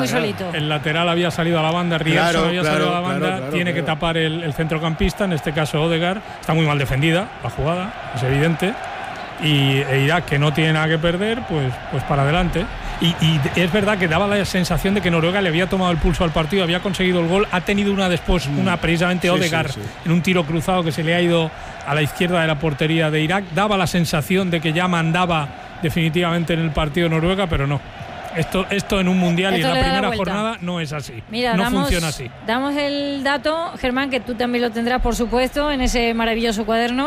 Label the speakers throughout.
Speaker 1: muy solito.
Speaker 2: El lateral había salido a la banda, Rierson había salido a la banda, tiene que tapar el centrocampista, en este caso Odegaard. Está muy mal defendida la jugada, es evidente. Y Irak, que no tiene nada que perder, pues para adelante. Y es verdad que daba la sensación de que Noruega le había tomado el pulso al partido, había conseguido el gol, ha tenido una después, una precisamente Odegaard, en un tiro cruzado que se le ha ido a la izquierda de la portería de Irak. Daba la sensación de que ya mandaba definitivamente en el partido Noruega, pero no. Esto en un mundial y en la primera jornada no es así.
Speaker 1: Mira, funciona así. Damos el dato, Germán, que tú también lo tendrás, por supuesto, en ese maravilloso cuaderno.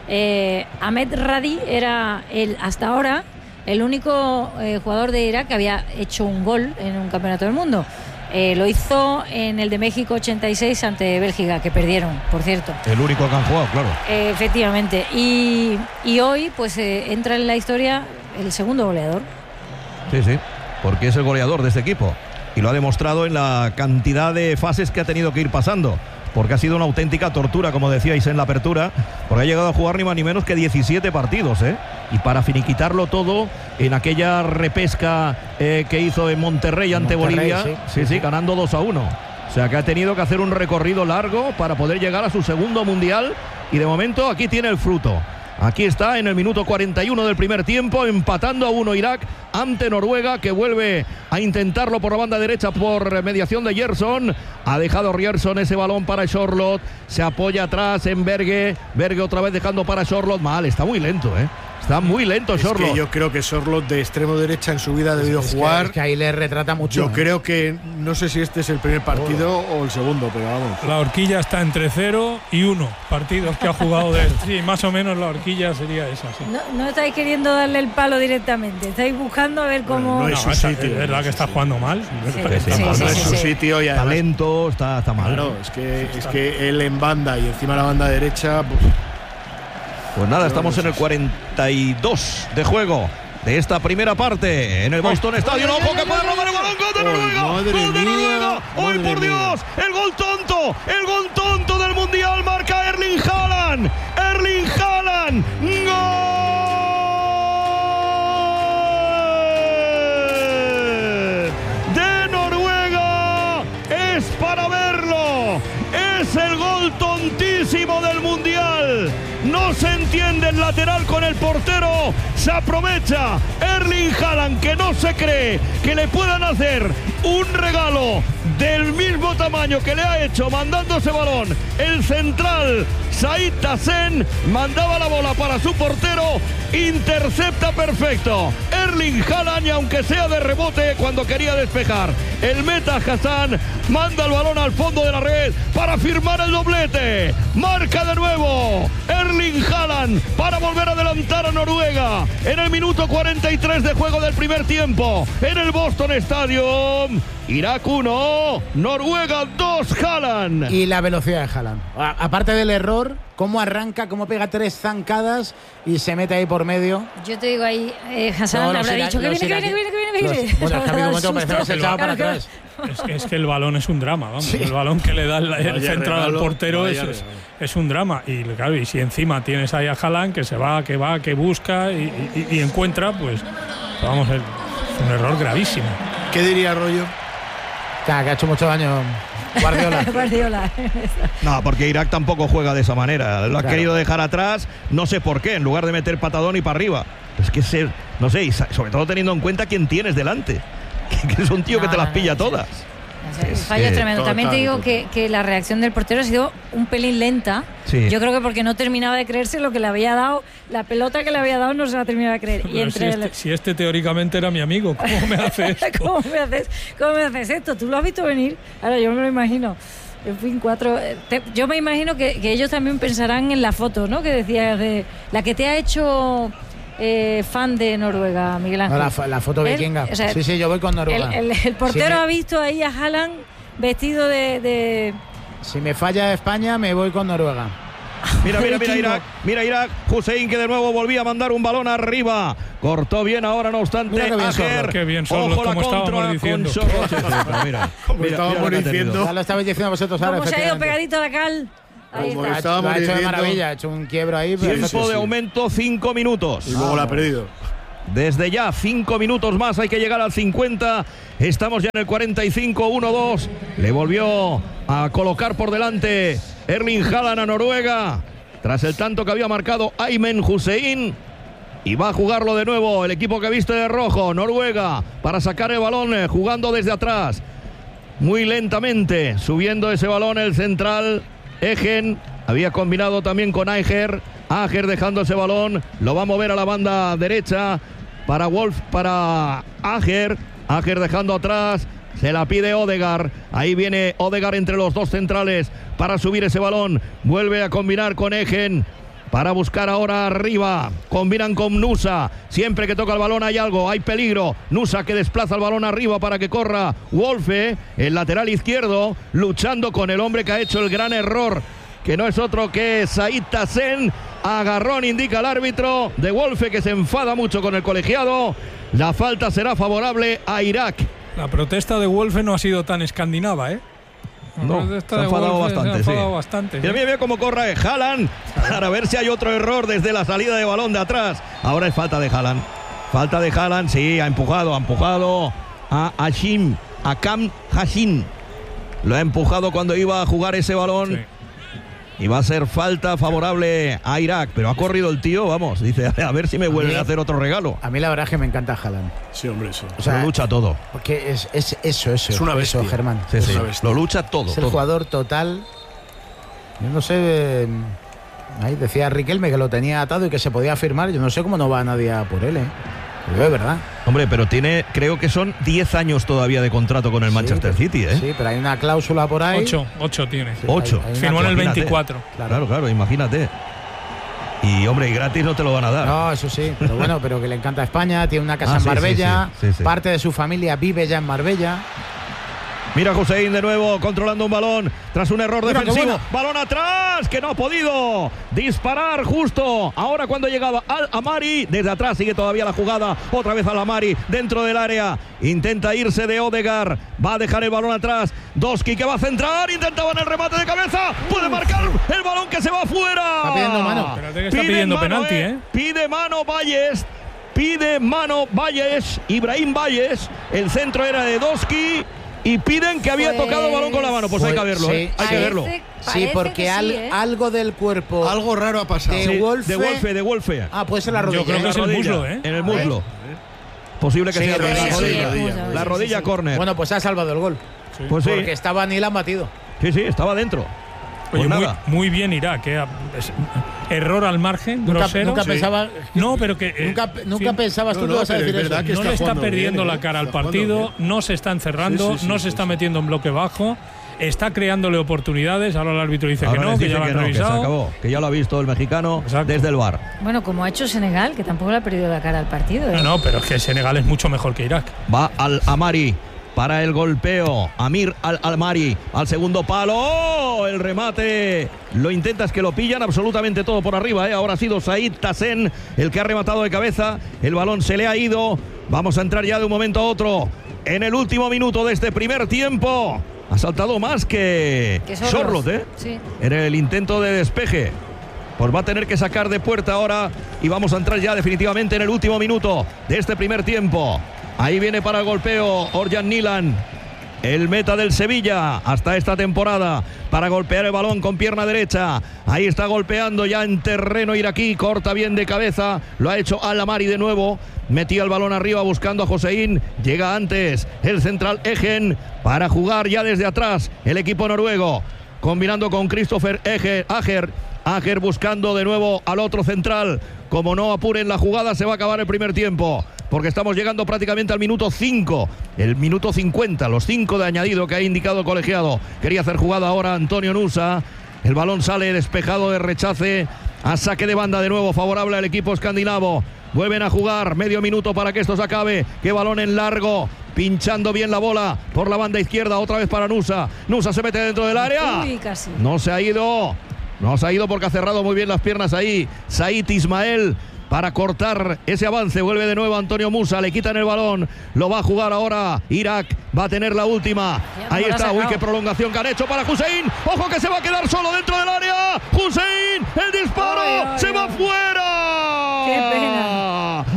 Speaker 1: Ahmed Radi era hasta ahora el único jugador de Irak que había hecho un gol en un campeonato del mundo. Lo hizo en el de México 86 ante Bélgica, que perdieron, por cierto.
Speaker 3: El único que han jugado, claro.
Speaker 1: Efectivamente. Y hoy pues entra en la historia el segundo goleador.
Speaker 3: Sí, porque es el goleador de este equipo. Y lo ha demostrado en la cantidad de fases que ha tenido que ir pasando. Porque ha sido una auténtica tortura, como decíais en la apertura, porque ha llegado a jugar ni más ni menos que 17 partidos, y para finiquitarlo todo en aquella repesca que hizo en Monterrey ante Bolivia, sí, ganando 2-1. O sea que ha tenido que hacer un recorrido largo para poder llegar a su segundo mundial, y de momento aquí tiene el fruto. Aquí está en el minuto 41 del primer tiempo, empatando a 1 Irak ante Noruega, que vuelve a intentarlo por la banda derecha por mediación de Gerson. Ha dejado Rierson ese balón para Sorloth, se apoya atrás en Berge otra vez dejando para Sorloth. Mal, está muy lento, Está muy lento Sorloth.
Speaker 4: Es que yo creo que Sorloth de extremo derecha en su vida ha debido jugar.
Speaker 5: Es que ahí le retrata mucho.
Speaker 4: Yo creo que, no sé si este es el primer partido o el segundo, pero vamos.
Speaker 2: La horquilla está entre 0 y 1 partidos que ha jugado de él. Sí, más o menos la horquilla sería esa. Sí.
Speaker 1: No estáis queriendo darle el palo directamente, estáis buscando a ver cómo.
Speaker 2: No es su sitio. Es verdad que está jugando mal.
Speaker 4: No es su sitio y además,
Speaker 3: talento, está mal.
Speaker 4: Claro, es que él en banda y encima la banda derecha.
Speaker 3: Pues nada, estamos en el 42 de juego de esta primera parte en el Boston Stadium. ¡Ojo que puede robar el balón! ¡Gol de Noruega! ¡Gol de Noruega! ¡Ay, por Dios! ¡El gol tonto del Mundial! Marca Erling Haaland. ¡Erling Haaland! ¡Gol de Noruega! ¡Es para verlo! ¡Es el gol tontísimo del Mundial! No se entiende el lateral con el portero. Se aprovecha Erling Haaland, que no se cree que le puedan hacer un regalo del mismo tamaño que le ha hecho mandando ese balón el central Said Tassen. Mandaba la bola para su portero, intercepta perfecto Erling Haaland, y aunque sea de rebote cuando quería despejar el meta Hassan, manda el balón al fondo de la red para firmar el doblete. Marca de nuevo Erling Haaland para volver a adelantar a Noruega en el minuto 43 de juego del primer tiempo en el Boston Stadium. Irak 1, Noruega 2, Haaland.
Speaker 5: Y la velocidad de Haaland. Aparte del error, cómo arranca, cómo pega 3 zancadas y se mete ahí por medio.
Speaker 1: Yo te digo ahí, Hassan habrá dicho que viene.
Speaker 5: Bueno, es que a mí un momento parece que se echaba para atrás.
Speaker 2: Es que el balón es un drama, vamos. Sí. El balón que le da el central al portero es un drama. Y claro, y si encima tienes ahí a Haaland que se va, que busca y encuentra, pues vamos, es un error gravísimo.
Speaker 4: ¿Qué diría Rollo?
Speaker 5: Que ha hecho mucho daño
Speaker 1: Guardiola.
Speaker 3: No, porque Irak tampoco juega de esa manera. Lo ha querido dejar atrás, no sé por qué, en lugar de meter patadón y para arriba. Es que no sé, y sobre todo teniendo en cuenta quién tienes delante. Que es un tío que te las pilla todas.
Speaker 1: El fallo es tremendo. También te digo que la reacción del portero ha sido un pelín lenta.
Speaker 3: Sí.
Speaker 1: Yo creo que porque no terminaba de creerse lo que le había dado, la pelota que le había dado no se la terminaba de creer. Y
Speaker 2: si este teóricamente era mi amigo, ¿cómo me hace esto?
Speaker 1: ¿Cómo me haces esto? ¿Tú lo has visto venir? Ahora yo me lo imagino. En fin, yo me imagino que ellos también pensarán en la foto, ¿no? Que decías de la que te ha hecho fan de Noruega, Miguel Ángel.
Speaker 5: No, la foto vikinga. O sea, sí, yo voy con Noruega.
Speaker 1: El portero ha visto ahí a Haaland vestido de...
Speaker 5: Si me falla España, me voy con Noruega.
Speaker 3: Mira Irak, Hussein, que de nuevo volvía a mandar un balón arriba. Cortó bien ahora, no obstante.
Speaker 2: Qué bien Sorloth, como estábamos diciendo.
Speaker 4: Como estábamos diciendo.
Speaker 5: Ya lo estabais diciendo vosotros ahora.
Speaker 1: Como se ha ido pegadito a la cal.
Speaker 5: Lo ha hecho de maravilla, ha hecho un quiebro ahí.
Speaker 3: Tiempo de aumento 5 minutos.
Speaker 4: Y luego lo ha perdido.
Speaker 3: Desde ya, 5 minutos más, hay que llegar al 50. Estamos ya en el 45, 1-2. Le volvió a colocar por delante Erling Haaland a Noruega, tras el tanto que había marcado Aymen Hussein. Y va a jugarlo de nuevo el equipo que viste de rojo, Noruega, para sacar el balón, jugando desde atrás. Muy lentamente, subiendo ese balón el central, Egen. Había combinado también con Ajer dejando ese balón. Lo va a mover a la banda derecha para para Ajer dejando atrás. Se la pide Ødegaard. Ahí viene Ødegaard entre los dos centrales para subir ese balón. Vuelve a combinar con Egen para buscar ahora arriba. Combinan con Nusa. Siempre que toca el balón hay algo, hay peligro. Nusa que desplaza el balón arriba para que corra Wolfe, el lateral izquierdo, luchando con el hombre que ha hecho el gran error, que no es otro que Said Tassen. Agarrón, indica el árbitro de Wolfe, que se enfada mucho con el colegiado. La falta será favorable a Irak.
Speaker 2: La protesta de Wolfe no ha sido tan escandinava, ¿eh?
Speaker 3: No, se ha enfadado bastante. Mira cómo corre Haaland para ver si hay otro error desde la salida de balón de atrás. Ahora es falta de Haaland. Falta de Haaland, sí, ha empujado a Akam Hashim. Lo ha empujado cuando iba a jugar ese balón. Sí. Y va a ser falta favorable a Irak. Pero ha corrido el tío, vamos. Dice, a ver si me vuelve a hacer otro regalo.
Speaker 5: A mí la verdad es que me encanta Haaland.
Speaker 4: Sí, hombre, sí.
Speaker 3: O sea, lo lucha todo.
Speaker 5: Porque es eso.
Speaker 4: Es una bestia.
Speaker 5: Eso, Germán.
Speaker 3: Sí. Lo lucha todo.
Speaker 5: Es el jugador total. Yo no sé. Ahí decía Riquelme que lo tenía atado y que se podía firmar. Yo no sé cómo no va nadie a por él, ¿eh? Pero es verdad.
Speaker 3: Hombre, pero creo que son 10 años todavía de contrato con el Manchester City, ¿eh?
Speaker 5: Sí, pero hay una cláusula por ahí.
Speaker 2: 8 tiene.
Speaker 3: Sí, 8.
Speaker 2: Firmó en el 24.
Speaker 3: Claro, imagínate. Y, hombre, y gratis no te lo van a dar.
Speaker 5: No, eso sí. Pero bueno, pero que le encanta España. Tiene una casa en Marbella.
Speaker 3: Sí.
Speaker 5: Parte de su familia vive ya en Marbella.
Speaker 3: Mira Hussein de nuevo controlando un balón tras un error defensivo. Balón atrás, que no ha podido disparar justo ahora cuando llegaba Al-Amari. Desde atrás sigue todavía la jugada. Otra vez Al-Amari dentro del área. Intenta irse de Ødegaard. Va a dejar el balón atrás. Doski que va a centrar. Intentaban el remate de cabeza. Puede marcar el balón que se va afuera.
Speaker 5: Está pidiendo mano.
Speaker 2: Espérate que está pidiendo penalti, ¿eh?
Speaker 3: Pide mano Valles. Ibrahim Valles. El centro era de Doski. Y piden que había tocado el balón con la mano. Pues hay que verlo,
Speaker 5: sí,
Speaker 3: hay que verlo.
Speaker 5: Sí, porque algo del cuerpo.
Speaker 4: Algo raro ha pasado.
Speaker 5: De
Speaker 3: Wolfe.
Speaker 5: Ah, puede ser la rodilla.
Speaker 2: Yo creo que es el muslo, ¿eh?
Speaker 3: En el muslo. Posible que sea la rodilla corner.
Speaker 5: Bueno, pues ha salvado el gol.
Speaker 3: Sí. Pues sí.
Speaker 5: Porque estaba ni la han batido.
Speaker 3: Sí, estaba dentro.
Speaker 2: Oye, muy bien Irak, error al margen, grosero.
Speaker 5: Nunca pensaba.
Speaker 2: No, pero que.
Speaker 5: Nunca pensabas tú que ibas a decir eso.
Speaker 2: No le está perdiendo la cara al partido, no se está encerrando, no se está metiendo en bloque bajo, está creándole oportunidades. Ahora el árbitro dice que no, que ya lo han revisado.
Speaker 3: Que se acabó, que ya lo ha visto el mexicano desde el VAR.
Speaker 1: Bueno, como ha hecho Senegal, que tampoco le ha perdido la cara al partido, ¿eh?
Speaker 2: No, pero es que Senegal es mucho mejor que Irak.
Speaker 3: Va Al-Amari para el golpeo. Amir Al-Amari al segundo palo. ¡Oh! El remate. Lo intentas que lo pillan absolutamente todo por arriba, ¿eh? Ahora ha sido Said Tassen el que ha rematado de cabeza. El balón se le ha ido. Vamos a entrar ya de un momento a otro en el último minuto de este primer tiempo. Ha saltado más que Sorloth, ¿eh?
Speaker 1: Sí.
Speaker 3: En el intento de despeje. Pues va a tener que sacar de puerta ahora. Y vamos a entrar ya definitivamente en el último minuto de este primer tiempo. Ahí viene para el golpeo Orjan Nilan, el meta del Sevilla hasta esta temporada, para golpear el balón con pierna derecha. Ahí está golpeando ya en terreno iraquí, corta bien de cabeza, lo ha hecho Al-Amari de nuevo, metía el balón arriba buscando a Hossein, llega antes el central Egen para jugar ya desde atrás el equipo noruego, combinando con Christopher Ajer buscando de nuevo al otro central. Como no apuren la jugada, se va a acabar el primer tiempo, porque estamos llegando prácticamente al minuto 5, el minuto 50, los 5 de añadido que ha indicado el colegiado. Quería hacer jugada ahora Antonio Nusa. El balón sale despejado de rechace a saque de banda de nuevo favorable al equipo escandinavo. Vuelven a jugar, medio minuto para que esto se acabe. Qué balón en largo, pinchando bien la bola por la banda izquierda, otra vez para Nusa. Nusa se mete dentro del área.
Speaker 1: Uy, casi.
Speaker 3: No se ha ido porque ha cerrado muy bien las piernas ahí Said Ismael para cortar ese avance. Vuelve de nuevo Antonio Musa, le quitan el balón, lo va a jugar ahora Irak, va a tener la última. Ahí está, uy, qué prolongación que han hecho para Hussein. Ojo que se va a quedar solo dentro del área. Hussein, el disparo, se va fuera.
Speaker 1: Qué pena.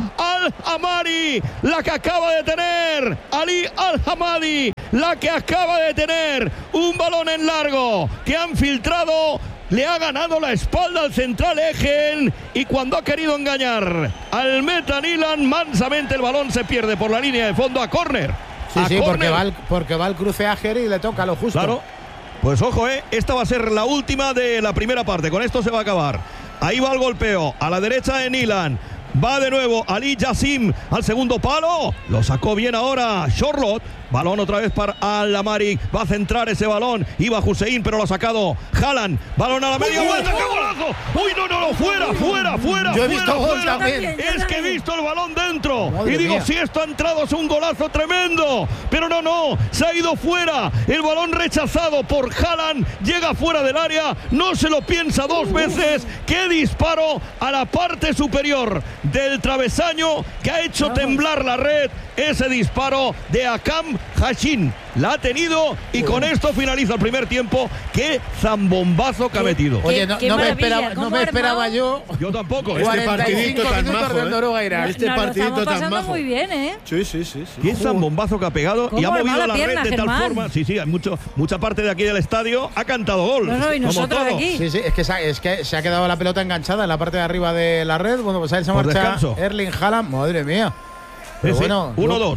Speaker 3: Al-Amari, la que acaba de tener Ali Al-Hamadi, la que acaba de tener un balón en largo que han filtrado. Le ha ganado la espalda al central Egen y cuando ha querido engañar al Meta Nilan, mansamente el balón se pierde por la línea de fondo a córner.
Speaker 5: Sí, porque va el cruce a Ager y le toca lo justo.
Speaker 3: Claro, pues ojo, esta va a ser la última de la primera parte. Con esto se va a acabar. Ahí va el golpeo a la derecha de Nilan. Va de nuevo Ali Yassim al segundo palo. Lo sacó bien ahora Charlotte. Balón otra vez para Al-Amari. Va a centrar ese balón. Iba Hussein, pero lo ha sacado Haaland. Balón a la media vuelta. ¡Qué golazo! ¡Uy, no! ¡Fuera!
Speaker 5: Yo he visto gol también.
Speaker 3: Es que he visto el balón dentro.
Speaker 5: Madre
Speaker 3: y digo,
Speaker 5: mía.
Speaker 3: si esto ha entrado es un golazo tremendo. Pero no. Se ha ido fuera. El balón rechazado por Haaland. Llega fuera del área. No se lo piensa dos veces. ¡Qué disparo a la parte superior del travesaño que ha hecho temblar la red! Ese disparo de Akam Hashin la ha tenido y con esto finaliza el primer tiempo. ¡Qué zambombazo que ha metido!
Speaker 5: Oye, no me esperaba yo.
Speaker 3: Yo tampoco.
Speaker 4: Este partidito tan majo,
Speaker 1: Este
Speaker 4: partidito tan majo.
Speaker 1: Muy bien, ¿eh?
Speaker 4: Sí.
Speaker 3: Qué zambombazo que ha pegado y ha movido la red de tal
Speaker 1: Germán?
Speaker 3: forma. Sí, hay mucha parte de aquí del estadio ha cantado gol.
Speaker 1: No, y nosotros aquí.
Speaker 5: Sí, es que se ha quedado la pelota enganchada en la parte de arriba de la red. Bueno, pues ahí se
Speaker 3: Por
Speaker 5: marcha
Speaker 3: descanso.
Speaker 5: Erling Haaland. Madre mía. Pero bueno,
Speaker 3: 1-2.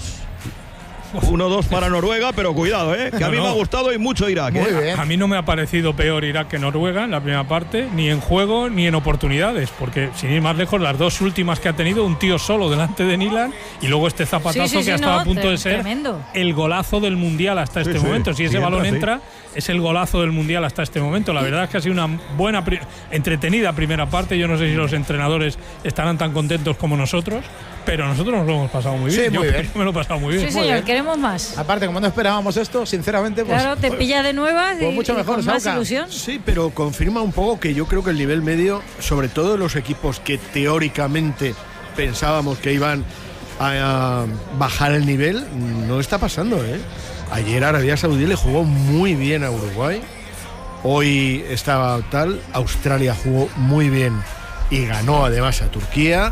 Speaker 3: 1-2 para Noruega, pero cuidado, que a mí me ha gustado y mucho Irak.
Speaker 5: Muy bien.
Speaker 2: A mí no me ha parecido peor Irak que Noruega en la primera parte, ni en juego ni en oportunidades, porque sin ir más lejos, las dos últimas que ha tenido, un tío solo delante de Nilan y luego este zapatazo que ha estado a punto de ser
Speaker 1: tremendo.
Speaker 2: El golazo del Mundial hasta este momento. Si ese balón entra, es el golazo del Mundial hasta este momento. La verdad es que ha sido una buena, entretenida primera parte. Yo no sé si los entrenadores estarán tan contentos como nosotros, pero nosotros nos lo hemos pasado muy bien.
Speaker 5: Sí, muy bien.
Speaker 2: Me lo he pasado muy bien.
Speaker 1: Sí, señor, queremos más.
Speaker 5: Aparte, como no esperábamos esto, sinceramente, pues.
Speaker 1: Claro, te pilla de nuevas
Speaker 5: pues
Speaker 1: y,
Speaker 5: mucho mejor,
Speaker 1: con más
Speaker 5: Sauca.
Speaker 1: ilusión.
Speaker 4: Sí, pero confirma un poco que yo creo que el nivel medio, sobre todo de los equipos que teóricamente pensábamos que iban a bajar el nivel, no está pasando, Ayer Arabia Saudí le jugó muy bien a Uruguay. Hoy estaba tal. Australia jugó muy bien y ganó además a Turquía.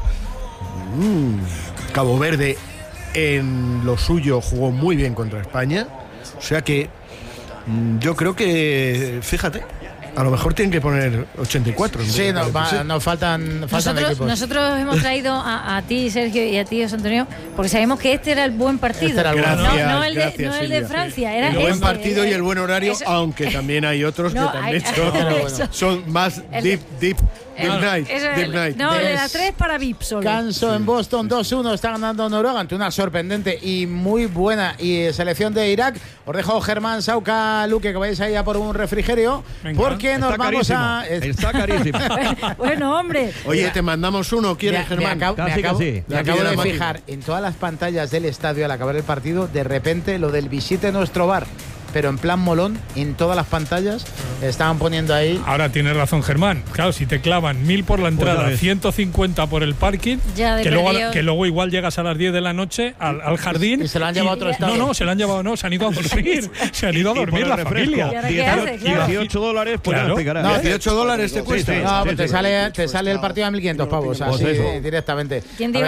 Speaker 4: Cabo Verde en lo suyo jugó muy bien contra España. O sea que yo creo que, fíjate, a lo mejor tienen que poner 84.
Speaker 5: Sí, nos faltan equipos.
Speaker 1: Nosotros hemos traído a ti, Sergio, y a ti, José Antonio, porque sabemos que este era el buen partido.
Speaker 5: Este era el buen.
Speaker 1: No el de Francia. Era
Speaker 4: el buen
Speaker 1: este,
Speaker 4: partido y el buen horario, aunque también hay otros que también son más deep night.
Speaker 1: No, de las 3 para VIP solo.
Speaker 5: Canso en Boston 2-1, está ganando Noruega ante una sorprendente y muy buena selección de Irak. Os dejo Germán, Sauca, Luque, que vais ahí a por un refrigerio.
Speaker 2: Venga.
Speaker 5: Porque nos vamos a.
Speaker 3: Está carísimo.
Speaker 1: Bueno, hombre.
Speaker 4: Oye, te mandamos uno, ¿quieres, Germán?
Speaker 5: Me acabo de fijar en todas las pantallas del estadio al acabar el partido, de repente lo del visite nuestro bar, pero en plan molón, en todas las pantallas estaban poniendo ahí.
Speaker 2: Ahora tienes razón, Germán. Claro, si te clavan 1000 por la entrada, 150 por el parking, que luego igual llegas a las 10 de la noche al jardín.
Speaker 5: Y se lo han llevado a otro estadio.
Speaker 2: No, se lo han llevado, se han ido a dormir. Se han ido a dormir la familia.
Speaker 3: $18, pues
Speaker 2: claro.
Speaker 3: no,
Speaker 4: $18 te cuesta.
Speaker 5: No, pues te sale el partido a 1.500 pavos, así directamente.
Speaker 1: ¿Quién dijo?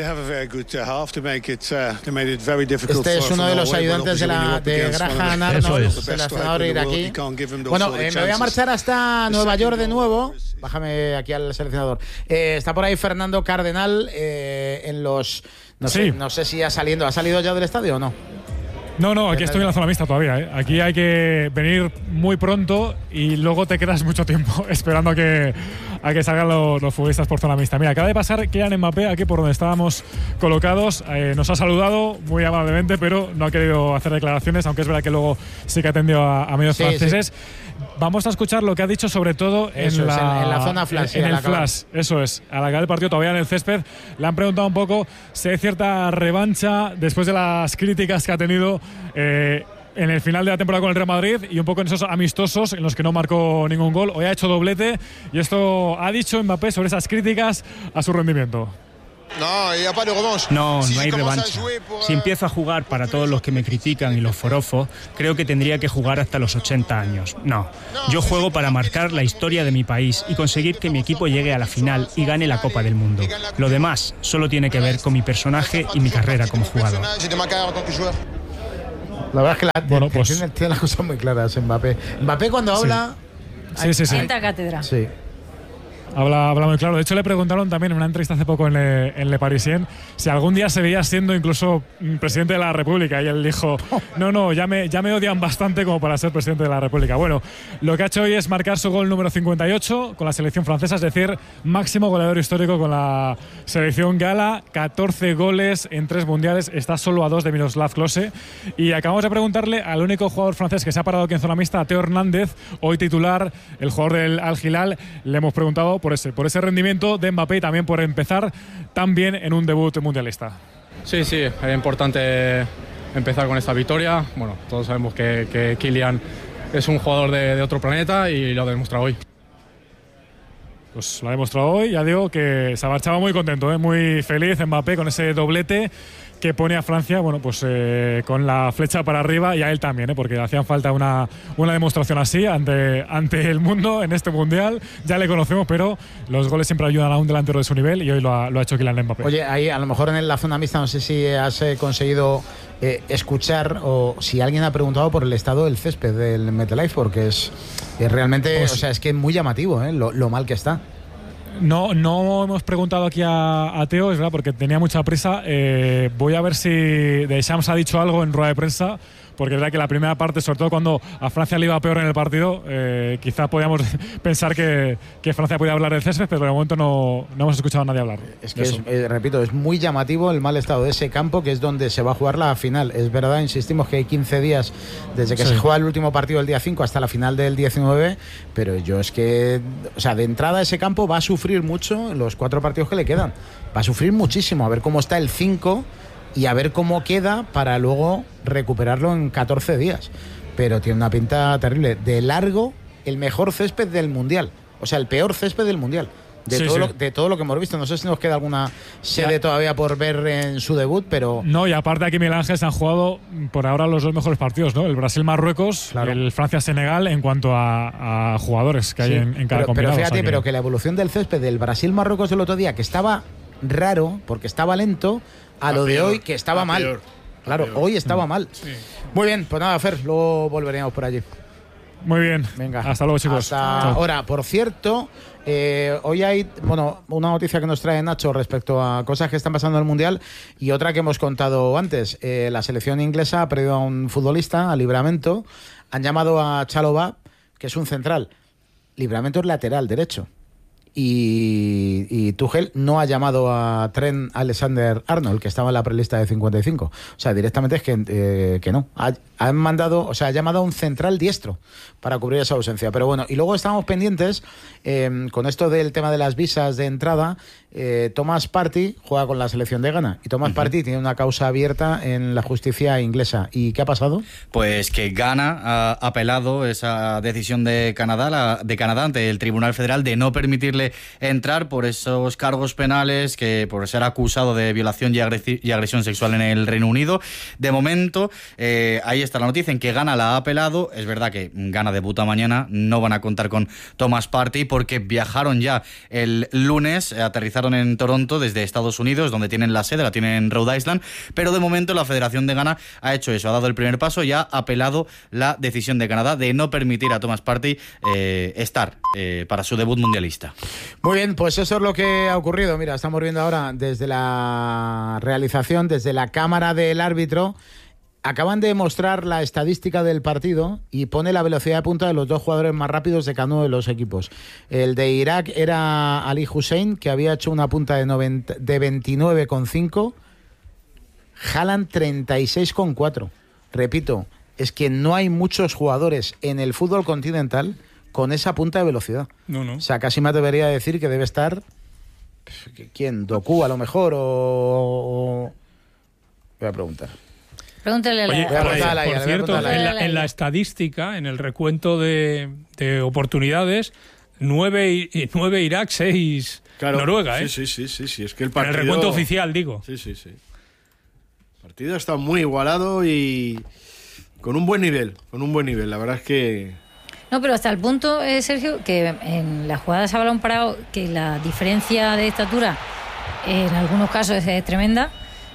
Speaker 5: Este es uno de los ayudantes de Graham Arnold, el seleccionador iraquí. Bueno, me voy a marchar hasta Nueva York de nuevo. Bájame aquí al seleccionador. Está por ahí Fernando Cardenal en los. No sé si ¿ha salido ya del estadio o no?
Speaker 2: No, aquí estoy en la zona mixta todavía. Aquí hay que venir muy pronto y luego te quedas mucho tiempo esperando a que salgan los futbolistas por zona mixta. Mira, acaba de pasar Kylian Mbappé aquí por donde estábamos colocados. Nos ha saludado muy amablemente, pero no ha querido hacer declaraciones, aunque es verdad que luego sí que atendió a medios franceses. Sí. Vamos a escuchar lo que ha dicho, sobre todo en
Speaker 5: la zona flash.
Speaker 2: En el flash, eso es. Al acabar el partido, todavía en el césped, le han preguntado un poco si hay cierta revancha después de las críticas que ha tenido en el final de la temporada con el Real Madrid y un poco en esos amistosos en los que no marcó ningún gol. Hoy ha hecho doblete y esto ha dicho Mbappé sobre esas críticas a su rendimiento.
Speaker 6: No hay revancha. Si empiezo a jugar para todos los que me critican y los forofos, creo que tendría que jugar hasta los 80 años. No, yo juego para marcar la historia de mi país y conseguir que mi equipo llegue a la final y gane la Copa del Mundo. Lo demás solo tiene que ver con mi personaje y mi carrera como jugador.
Speaker 5: La verdad es que tiene las cosas muy claras Mbappé. Mbappé cuando habla...
Speaker 2: Sí.
Speaker 1: Sienta cátedra.
Speaker 5: Sí.
Speaker 2: Habla muy claro. De hecho, le preguntaron también en una entrevista hace poco en Le Parisien si algún día se veía siendo incluso presidente de la República. Y él dijo, no, ya me odian bastante como para ser presidente de la República. Bueno, lo que ha hecho hoy es marcar su gol número 58 con la selección francesa, es decir, máximo goleador histórico con la selección gala. 14 goles en 3 mundiales. Está solo a 2 de Miroslav Klose. Y acabamos de preguntarle al único jugador francés que se ha parado aquí en zona mixta, a Teo Hernández, hoy titular, el jugador del Al Hilal. Le hemos preguntado por ese rendimiento de Mbappé y también por empezar tan bien en un debut mundialista.
Speaker 7: Sí, es importante empezar con esta victoria. Bueno, todos sabemos que Kylian es un jugador de otro planeta y lo ha demostrado hoy. Pues lo ha demostrado hoy, ya digo que se marchaba muy contento, muy feliz Mbappé con ese doblete que pone a Francia, bueno, pues con la flecha para arriba, y a él también, porque hacían falta una demostración así ante el mundo en este mundial. Ya le conocemos, pero los goles siempre ayudan a un delantero de su nivel, y hoy lo ha hecho Kylian Mbappé.
Speaker 5: Oye, ahí a lo mejor en la zona mixta no sé si has conseguido escuchar o si alguien ha preguntado por el estado del césped del MetLife, porque es realmente, pues, o sea, es que es muy llamativo lo mal que está.
Speaker 2: No hemos preguntado aquí a Teo, es verdad, porque tenía mucha prisa. Voy a ver si Deschamps ha dicho algo en rueda de prensa, porque es verdad que la primera parte, sobre todo cuando a Francia le iba peor en el partido, quizás podíamos pensar que Francia podía hablar del césped, pero de momento no hemos escuchado a nadie hablar.
Speaker 5: Es que repito, es muy llamativo el mal estado de ese campo, que es donde se va a jugar la final. Es verdad, insistimos que hay 15 días desde que se juega el último partido el día 5 hasta la final del 19, pero yo es que, o sea, de entrada ese campo va a sufrir mucho en los 4 partidos que le quedan. Va a sufrir muchísimo, a ver cómo está el 5 y a ver cómo queda para luego recuperarlo en 14 días. Pero tiene una pinta terrible. De largo, el mejor césped del Mundial. O sea, el peor césped del Mundial. De todo lo que hemos visto. No sé si nos queda alguna sede todavía por ver en su debut, pero...
Speaker 2: No, y aparte aquí Miguel Ángel se han jugado por ahora los 2 mejores partidos, ¿no? El Brasil-Marruecos, claro, el Francia-Senegal, en cuanto a jugadores que hay en cada combinado.
Speaker 5: Pero fíjate, pero que la evolución del césped del Brasil-Marruecos del otro día, que estaba raro, porque estaba lento, a lo de hoy, que estaba mal. Claro, hoy estaba mal. Sí. Muy bien, pues nada, Fer, luego volveremos por allí.
Speaker 2: Muy bien.
Speaker 5: Venga.
Speaker 2: Hasta luego, chicos.
Speaker 5: Hasta ahora. Por cierto, hoy hay una noticia que nos trae Nacho respecto a cosas que están pasando en el Mundial, y otra que hemos contado antes. La selección inglesa ha perdido a un futbolista, a Livramento. Han llamado a Chalobah, que es un central. Livramento es lateral derecho. Y Tuchel no ha llamado a Trent Alexander-Arnold, que estaba en la prelista de 55. O sea, directamente es que no. Ha llamado a un central diestro para cubrir esa ausencia. Pero bueno, y luego estamos pendientes con esto del tema de las visas de entrada. Thomas Partey juega con la selección de Ghana, y Thomas Partey tiene una causa abierta en la justicia inglesa. ¿Y qué ha pasado?
Speaker 8: Pues que Ghana ha apelado esa decisión de Canadá ante el Tribunal Federal de no permitirle entrar por esos cargos penales, que por ser acusado de violación y agresión sexual en el Reino Unido. De momento, ahí está la noticia, en que Ghana la ha apelado. Es verdad que Ghana debuta mañana, no van a contar con Thomas Partey porque viajaron ya el lunes, aterrizaron en Toronto desde Estados Unidos, donde tienen la sede, la tienen en Rhode Island, pero de momento la Federación de Ghana ha hecho eso, ha dado el primer paso y ha apelado la decisión de Canadá de no permitir a Thomas Partey estar para su debut mundialista.
Speaker 5: Muy bien, pues eso es lo que ha ocurrido. Mira, estamos viendo ahora desde la realización, desde la cámara del árbitro. Acaban de mostrar la estadística del partido y pone la velocidad de punta de los 2 jugadores más rápidos de cada uno de los equipos. El de Irak era Ali Hussein, que había hecho una punta de 29,5. Haaland 36,4. Repito, es que no hay muchos jugadores en el fútbol continental con esa punta de velocidad.
Speaker 2: No.
Speaker 5: O sea, casi me atrevería a decir que debe estar... ¿Quién? ¿Doku a lo mejor? O... Voy a preguntar.
Speaker 1: Pregúntale a la...
Speaker 2: Oye, por cierto, en la estadística, en el recuento de oportunidades, 9 Irak, 6 Noruega, ¿eh?
Speaker 4: Sí, es que el partido...
Speaker 2: En el recuento oficial, digo.
Speaker 4: Sí. El partido está muy igualado y con un buen nivel, La verdad es que...
Speaker 1: No, pero hasta el punto, Sergio, que en las jugadas a balón parado, que la diferencia de estatura en algunos casos es tremenda,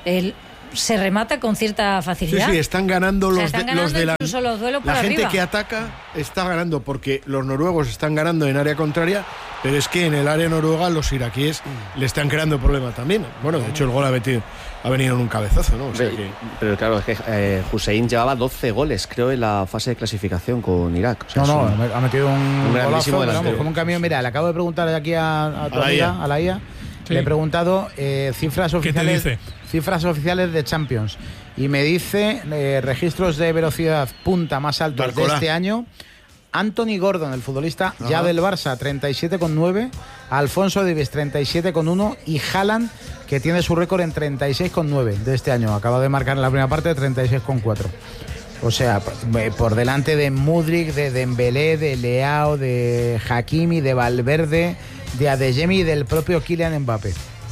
Speaker 1: se remata con cierta facilidad.
Speaker 4: Sí, están ganando los de la
Speaker 1: duelos por
Speaker 4: la gente
Speaker 1: arriba.
Speaker 4: Que ataca está ganando porque los noruegos están ganando en área contraria, pero es que en el área noruega los iraquíes le están creando problemas también. Bueno, de hecho el gol ha venido en un cabezazo, ¿no? O sea que...
Speaker 9: Pero claro, es que Hussein llevaba 12 goles, creo, en la fase de clasificación con Irak.
Speaker 5: O sea, ha metido un
Speaker 9: grandísimo
Speaker 5: golazo, como un camión. Mira, le acabo de preguntar aquí a tu amiga, a la IA. Sí. Le he preguntado cifras oficiales. ¿Qué te dice? Cifras oficiales de Champions. Y me dice registros de velocidad punta más altos de este año. Anthony Gordon, el futbolista ya del Barça, 37,9. Alfonso Davies, 37,1. Y Haaland, que tiene su récord en 36,9 de este año. Acaba de marcar en la primera parte 36,4. O sea, por delante de Mudryk, de Dembélé, de Leao, de Hakimi, de Valverde, de Adeyemi y del propio Kylian Mbappé.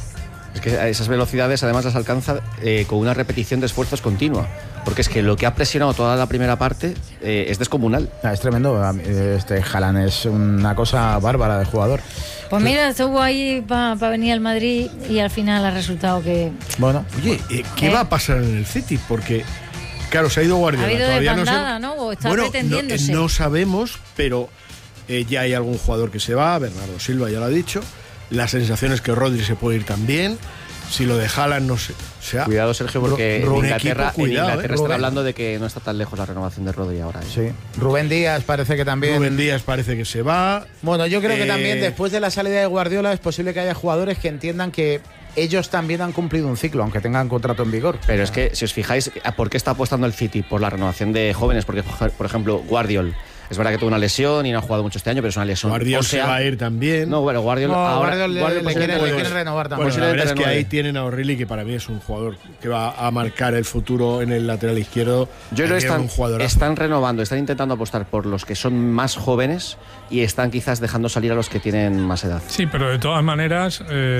Speaker 9: Es que esas velocidades además las alcanza con una repetición de esfuerzos continua, porque es que lo que ha presionado toda la primera parte es descomunal.
Speaker 5: Es tremendo. Haaland es una cosa bárbara de jugador.
Speaker 1: Pues mira, estuvo ahí para venir al Madrid y al final ha resultado que...
Speaker 4: Bueno, oye, ¿qué va a pasar en el City? Porque... Claro, se ha ido Guardiola.
Speaker 1: Ha habido
Speaker 4: todavía
Speaker 1: desbandada, ¿no? O está pretendiéndose.
Speaker 4: No sabemos, pero ya hay algún jugador que se va. Bernardo Silva ya lo ha dicho. La sensación es que Rodri se puede ir también. Si lo de Haaland, no sé. O sea,
Speaker 9: cuidado, Sergio, porque en Inglaterra están hablando de que no está tan lejos la renovación de Rodri ahora.
Speaker 5: Sí. Rubén Díaz parece que también.
Speaker 4: Rubén Díaz parece que se va.
Speaker 5: Bueno, yo creo que también después de la salida de Guardiola es posible que haya jugadores que entiendan que ellos también han cumplido un ciclo, aunque tengan contrato en vigor.
Speaker 9: Pero es que, si os fijáis, ¿por qué está apostando el City? Por la renovación de jóvenes. Porque, por ejemplo, Guardiola, es verdad que tuvo una lesión y no ha jugado mucho este año, pero es una lesión.
Speaker 4: Guardiola se va a ir también.
Speaker 9: No, bueno, Guardiola
Speaker 5: le quiere renovar también.
Speaker 4: Bueno, la verdad es que ahí tienen a O'Reilly, que para mí es un jugador que va a marcar el futuro en el lateral izquierdo.
Speaker 9: Yo creo que están renovando, están intentando apostar por los que son más jóvenes y están quizás dejando salir a los que tienen más edad.
Speaker 2: Sí, pero de todas maneras...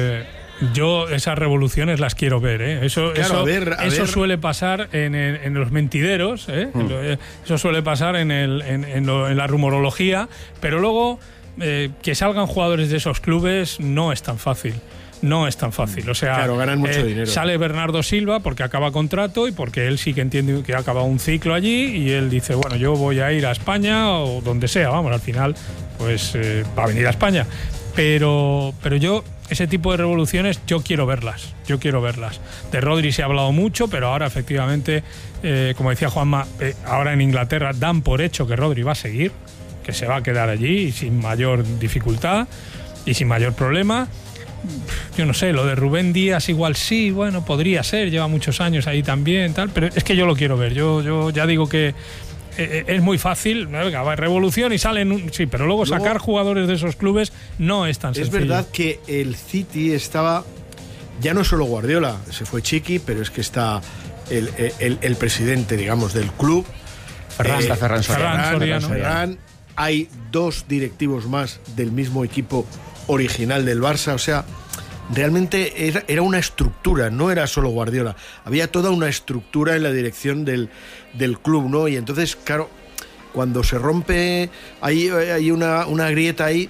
Speaker 2: yo esas revoluciones las quiero ver, ¿eh? Eso suele pasar en los mentideros, ¿eh? Eso suele pasar en la rumorología, pero luego que salgan jugadores de esos clubes no es tan fácil. No es tan fácil, o sea,
Speaker 4: claro, ganan mucho dinero.
Speaker 2: Sale Bernardo Silva porque acaba contrato y porque él sí que entiende que ha acabado un ciclo allí y él dice, bueno, yo voy a ir a España o donde sea, vamos, al final pues va a venir a España. Pero yo, ese tipo de revoluciones, yo quiero verlas. De Rodri se ha hablado mucho, pero ahora efectivamente, como decía Juanma, ahora en Inglaterra dan por hecho que Rodri va a seguir, que se va a quedar allí sin mayor dificultad y sin mayor problema. Yo no sé, lo de Rubén Díaz igual sí, bueno, podría ser, lleva muchos años ahí también, tal, pero es que yo lo quiero ver. Yo ya digo que es muy fácil, venga, va revolución y salen, sí, pero luego sacar jugadores de esos clubes no es tan sencillo.
Speaker 4: Es verdad que el City estaba, ya no solo Guardiola, se fue Chiqui, pero es que está el presidente, digamos, del club,
Speaker 9: Ferran
Speaker 4: Soriano. Hay dos directivos más del mismo equipo original del Barça, o sea, realmente era una estructura, no era solo Guardiola, había toda una estructura en la dirección del club, ¿no? Y entonces, claro, cuando se rompe, hay una grieta ahí,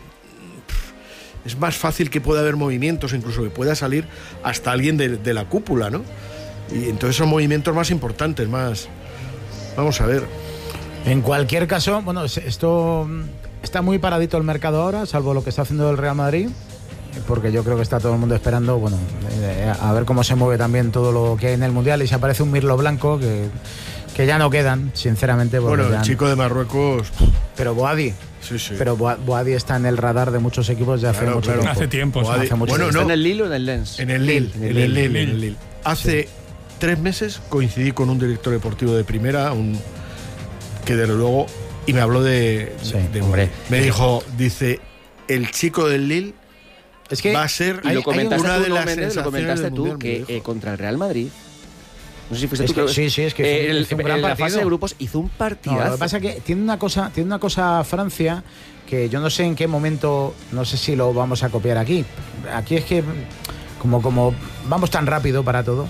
Speaker 4: es más fácil que pueda haber movimientos, incluso que pueda salir hasta alguien de la cúpula, ¿no? Y entonces son movimientos más importantes, más... Vamos a ver.
Speaker 5: En cualquier caso, bueno, esto está muy paradito el mercado ahora, salvo lo que está haciendo el Real Madrid, porque yo creo que está todo el mundo esperando, bueno, a ver cómo se mueve también todo lo que hay en el Mundial, y si aparece un Mirlo Blanco, que ya no quedan, sinceramente.
Speaker 4: Bueno, el chico de Marruecos...
Speaker 5: Pero Boadi.
Speaker 4: Sí.
Speaker 5: Pero Boadi está en el radar de muchos equipos de hace mucho tiempo.
Speaker 2: Hace tiempo.
Speaker 4: Bueno,
Speaker 9: ¿Está en el Lille o en el Lens?
Speaker 4: En el Lille. Hace 3 meses coincidí con un director deportivo de primera, que desde luego, y me habló de
Speaker 9: hombre.
Speaker 4: Me dijo, dice, el chico del Lille
Speaker 5: es que
Speaker 4: va a ser
Speaker 9: una de las
Speaker 4: sensaciones
Speaker 9: lo comentaste
Speaker 4: del
Speaker 9: tú,
Speaker 4: mundial,
Speaker 9: que contra el Real Madrid No sé si fuiste tú.
Speaker 5: Sí, es que
Speaker 9: en la fase de grupos hizo un partidazo.
Speaker 5: Lo que pasa es que tiene una cosa Francia que yo no sé en qué momento, no sé si lo vamos a copiar aquí. Aquí es que como vamos tan rápido para todo.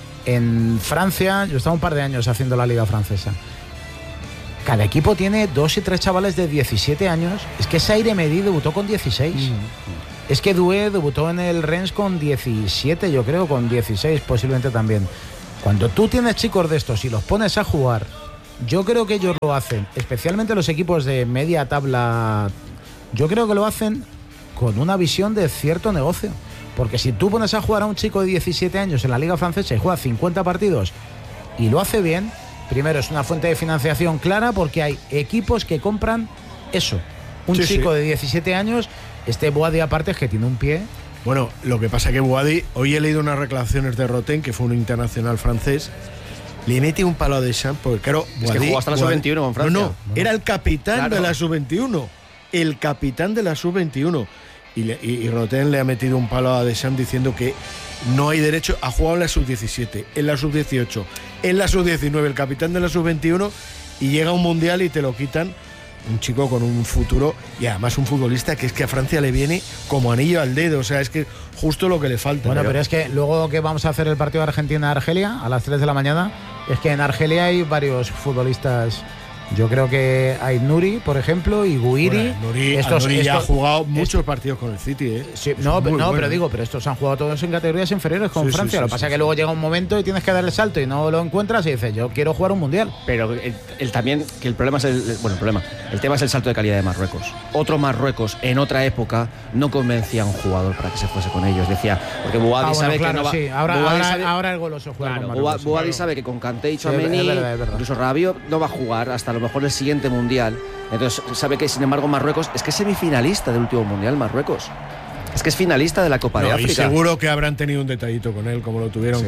Speaker 5: En Francia, yo estaba un par de años haciendo la liga francesa. Cada equipo tiene 2 y 3 chavales de 17 años. Es que Zaire Medi debutó con 16. Es que Doué debutó en el Rennes con 17, yo creo, con 16 posiblemente también. Cuando tú tienes chicos de estos y los pones a jugar, yo creo que ellos lo hacen, especialmente los equipos de media tabla, yo creo que lo hacen con una visión de cierto negocio. Porque si tú pones a jugar a un chico de 17 años en la liga francesa y juega 50 partidos y lo hace bien, primero es una fuente de financiación clara porque hay equipos que compran eso. Un chico de 17 años, Boadi aparte es que tiene un pie.
Speaker 4: Bueno, lo que pasa que Boadi, hoy he leído unas declaraciones de Roten, que fue un internacional francés, le mete un palo a Deschamps, porque claro,
Speaker 9: es que jugó hasta la sub-21 con Francia.
Speaker 4: No, era el capitán de la sub-21. El capitán de la sub-21. Y Roten le ha metido un palo a Deschamps diciendo que no hay derecho a jugar en la sub-17, en la sub-18, en la sub-19, el capitán de la sub-21, y llega a un mundial y te lo quitan. Un chico con un futuro y además un futbolista que es que a Francia le viene como anillo al dedo, o sea, es que justo lo que le falta.
Speaker 5: Bueno, pero es que luego que vamos a hacer el partido de Argentina-Argelia a las 3 de la mañana, es que en Argelia hay varios futbolistas. Yo creo que hay Nuri, por ejemplo, y Guiri.
Speaker 4: Bueno, Nuri ya ha jugado muchos partidos con el City,
Speaker 5: Sí, pero estos han jugado todos en categorías inferiores con Francia. Lo que pasa es que luego llega un momento y tienes que dar el salto y no lo encuentras y dices, yo quiero jugar un mundial.
Speaker 9: Pero también, que el problema es el tema es el salto de calidad de Marruecos. Otro Marruecos, en otra época, no convencía a un jugador para que se fuese con ellos. Decía, porque Boadi sabe que no va.
Speaker 5: Sí. Ahora el goloso juega con Marruecos.
Speaker 9: Boadi sabe que con Kanté y Tchouaméni, incluso Rabiot, no va a jugar hasta lo mejor el siguiente mundial. Entonces sabe que sin embargo Marruecos es que es semifinalista del último mundial. Marruecos es que es finalista de la Copa de África.
Speaker 4: Y seguro que habrán tenido un detallito con él, como lo tuvieron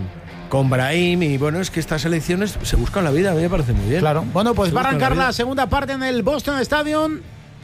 Speaker 4: con Brahim. Y bueno, es que estas elecciones se buscan la vida. A mí me parece muy bien.
Speaker 5: Claro. Bueno, pues va a arrancar la segunda parte en el Boston Stadium.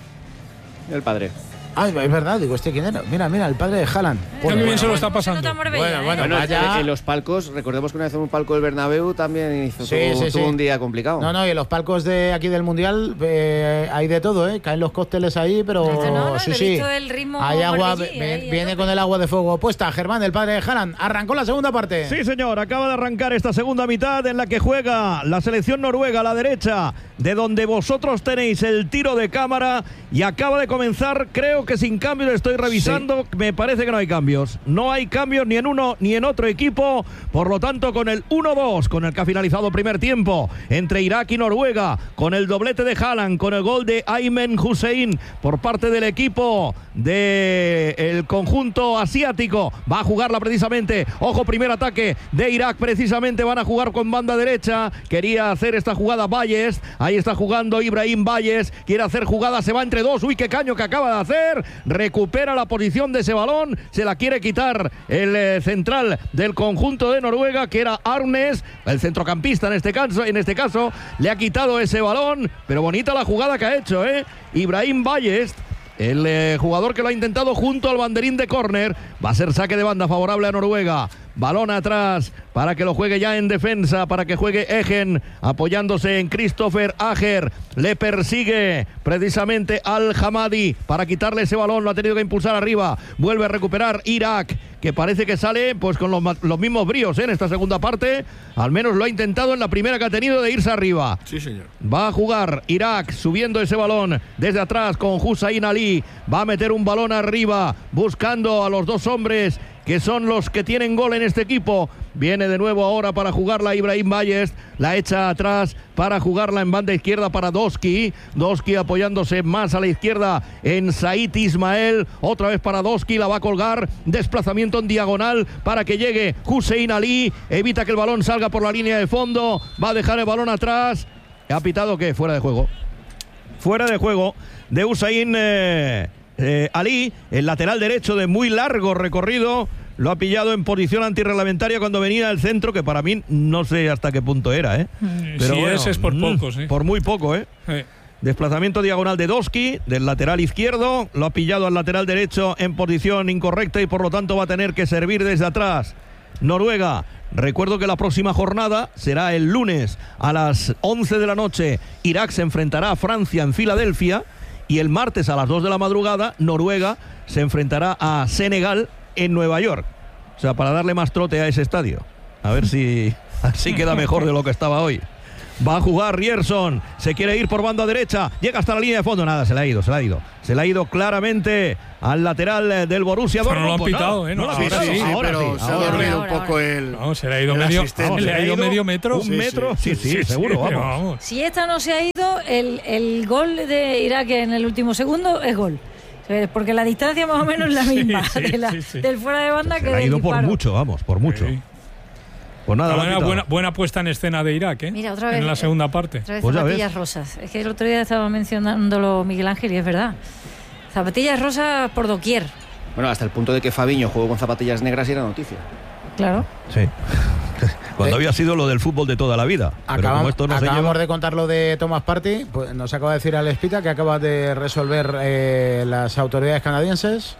Speaker 9: El padre.
Speaker 5: Ah, es verdad, digo, ¿quién era? Mira, el padre de Haaland.
Speaker 2: Qué bien se lo está pasando.
Speaker 9: Bueno, en los palcos, recordemos que una vez en un palco del Bernabéu también tuvo un día complicado.
Speaker 5: No, y en los palcos de aquí del Mundial hay de todo, caen los cócteles ahí, pero
Speaker 1: sí. El ritmo
Speaker 5: hay agua, viene con el agua de fuego puesta. Germán, el padre de Haaland, arrancó la segunda parte.
Speaker 3: Sí, señor, acaba de arrancar esta segunda mitad en la que juega la selección noruega a la derecha, de donde vosotros tenéis el tiro de cámara, y acaba de comenzar, creo que sin cambios, estoy revisando, me parece que no hay cambios. No hay cambios ni en uno ni en otro equipo, por lo tanto con el 1-2, con el que ha finalizado primer tiempo entre Irak y Noruega, con el doblete de Haaland, con el gol de Aymen Hussein por parte del equipo del conjunto asiático. Va a jugarla precisamente, ojo, primer ataque de Irak, precisamente van a jugar con banda derecha. Quería hacer esta jugada Valles, ahí está jugando Ibrahim Valles, quiere hacer jugada, se va entre dos, uy, qué caño que acaba de hacer, recupera la posición de ese balón, se la quiere quitar el central del conjunto de Noruega, que era Arnes, el centrocampista en este caso, le ha quitado ese balón, pero bonita la jugada que ha hecho, Ibrahim Valles, el jugador que lo ha intentado junto al banderín de córner. Va a ser saque de banda favorable a Noruega. Balón atrás para que lo juegue ya en defensa, para que juegue Egen, apoyándose en Christopher Ager. Le persigue precisamente Al Hamadi para quitarle ese balón, lo ha tenido que impulsar arriba. Vuelve a recuperar Irak, que parece que sale pues con los mismos bríos en esta segunda parte. Al menos lo ha intentado en la primera que ha tenido de irse arriba.
Speaker 4: Sí, señor.
Speaker 3: Va a jugar Irak subiendo ese balón desde atrás con Hussein Ali. Va a meter un balón arriba buscando a los dos hombres que son los que tienen gol en este equipo. Viene de nuevo ahora para jugarla Ibrahim Valles, la echa atrás para jugarla en banda izquierda para Doski apoyándose más a la izquierda en Said Ismael, otra vez para Doski, la va a colgar, desplazamiento en diagonal para que llegue Hussein Ali, evita que el balón salga por la línea de fondo, va a dejar el balón atrás. ¿Ha pitado qué? Fuera de juego de Hussein Ali, el lateral derecho de muy largo recorrido. Lo ha pillado en posición antirreglamentaria cuando venía del centro, que para mí no sé hasta qué punto era,
Speaker 2: Pero si bueno, es por poco, sí.
Speaker 3: Por muy poco, Desplazamiento diagonal de Doski, del lateral izquierdo. Lo ha pillado al lateral derecho en posición incorrecta y por lo tanto va a tener que servir desde atrás. Noruega
Speaker 10: Recuerdo que la próxima jornada será el lunes a las 11 de la noche. Irak se enfrentará a Francia en Filadelfia y el martes a las 2 de la madrugada Noruega se enfrentará a Senegal en Nueva York. O sea, para darle más trote a ese estadio. A ver si así queda mejor de lo que estaba hoy. Va a jugar Ryerson, se quiere ir por banda derecha, llega hasta la línea de fondo, nada, se le ha ido claramente al lateral del Borussia Dortmund.
Speaker 2: No lo han pitado, ¿eh?
Speaker 10: No,
Speaker 4: pero se ha dormido un poco el.
Speaker 2: No, se le ha ido medio metro.
Speaker 10: Un metro, sí, seguro, vamos.
Speaker 1: Si esta no se ha ido, el gol de Irak en el último segundo es gol. Porque la distancia más o menos es la misma del fuera de banda que del disparo.
Speaker 10: Se ha ido por mucho, por mucho.
Speaker 2: Sí.
Speaker 10: Pues nada,
Speaker 2: buena puesta en escena de Irak, ¿eh?
Speaker 1: Mira, otra vez,
Speaker 2: en la segunda parte.
Speaker 1: Otra vez zapatillas rosas. Es que el otro día estaba mencionándolo Miguel Ángel y es verdad. Zapatillas rosas por doquier.
Speaker 9: Bueno, hasta el punto de que Fabiño jugó con zapatillas negras y era noticia.
Speaker 1: Claro.
Speaker 10: Sí. Cuando había sido lo del fútbol de toda la vida.
Speaker 5: Acabamos de contar lo de Thomas Partey. Pues nos acaba de decir Alex Pita que acaba de resolver las autoridades canadienses.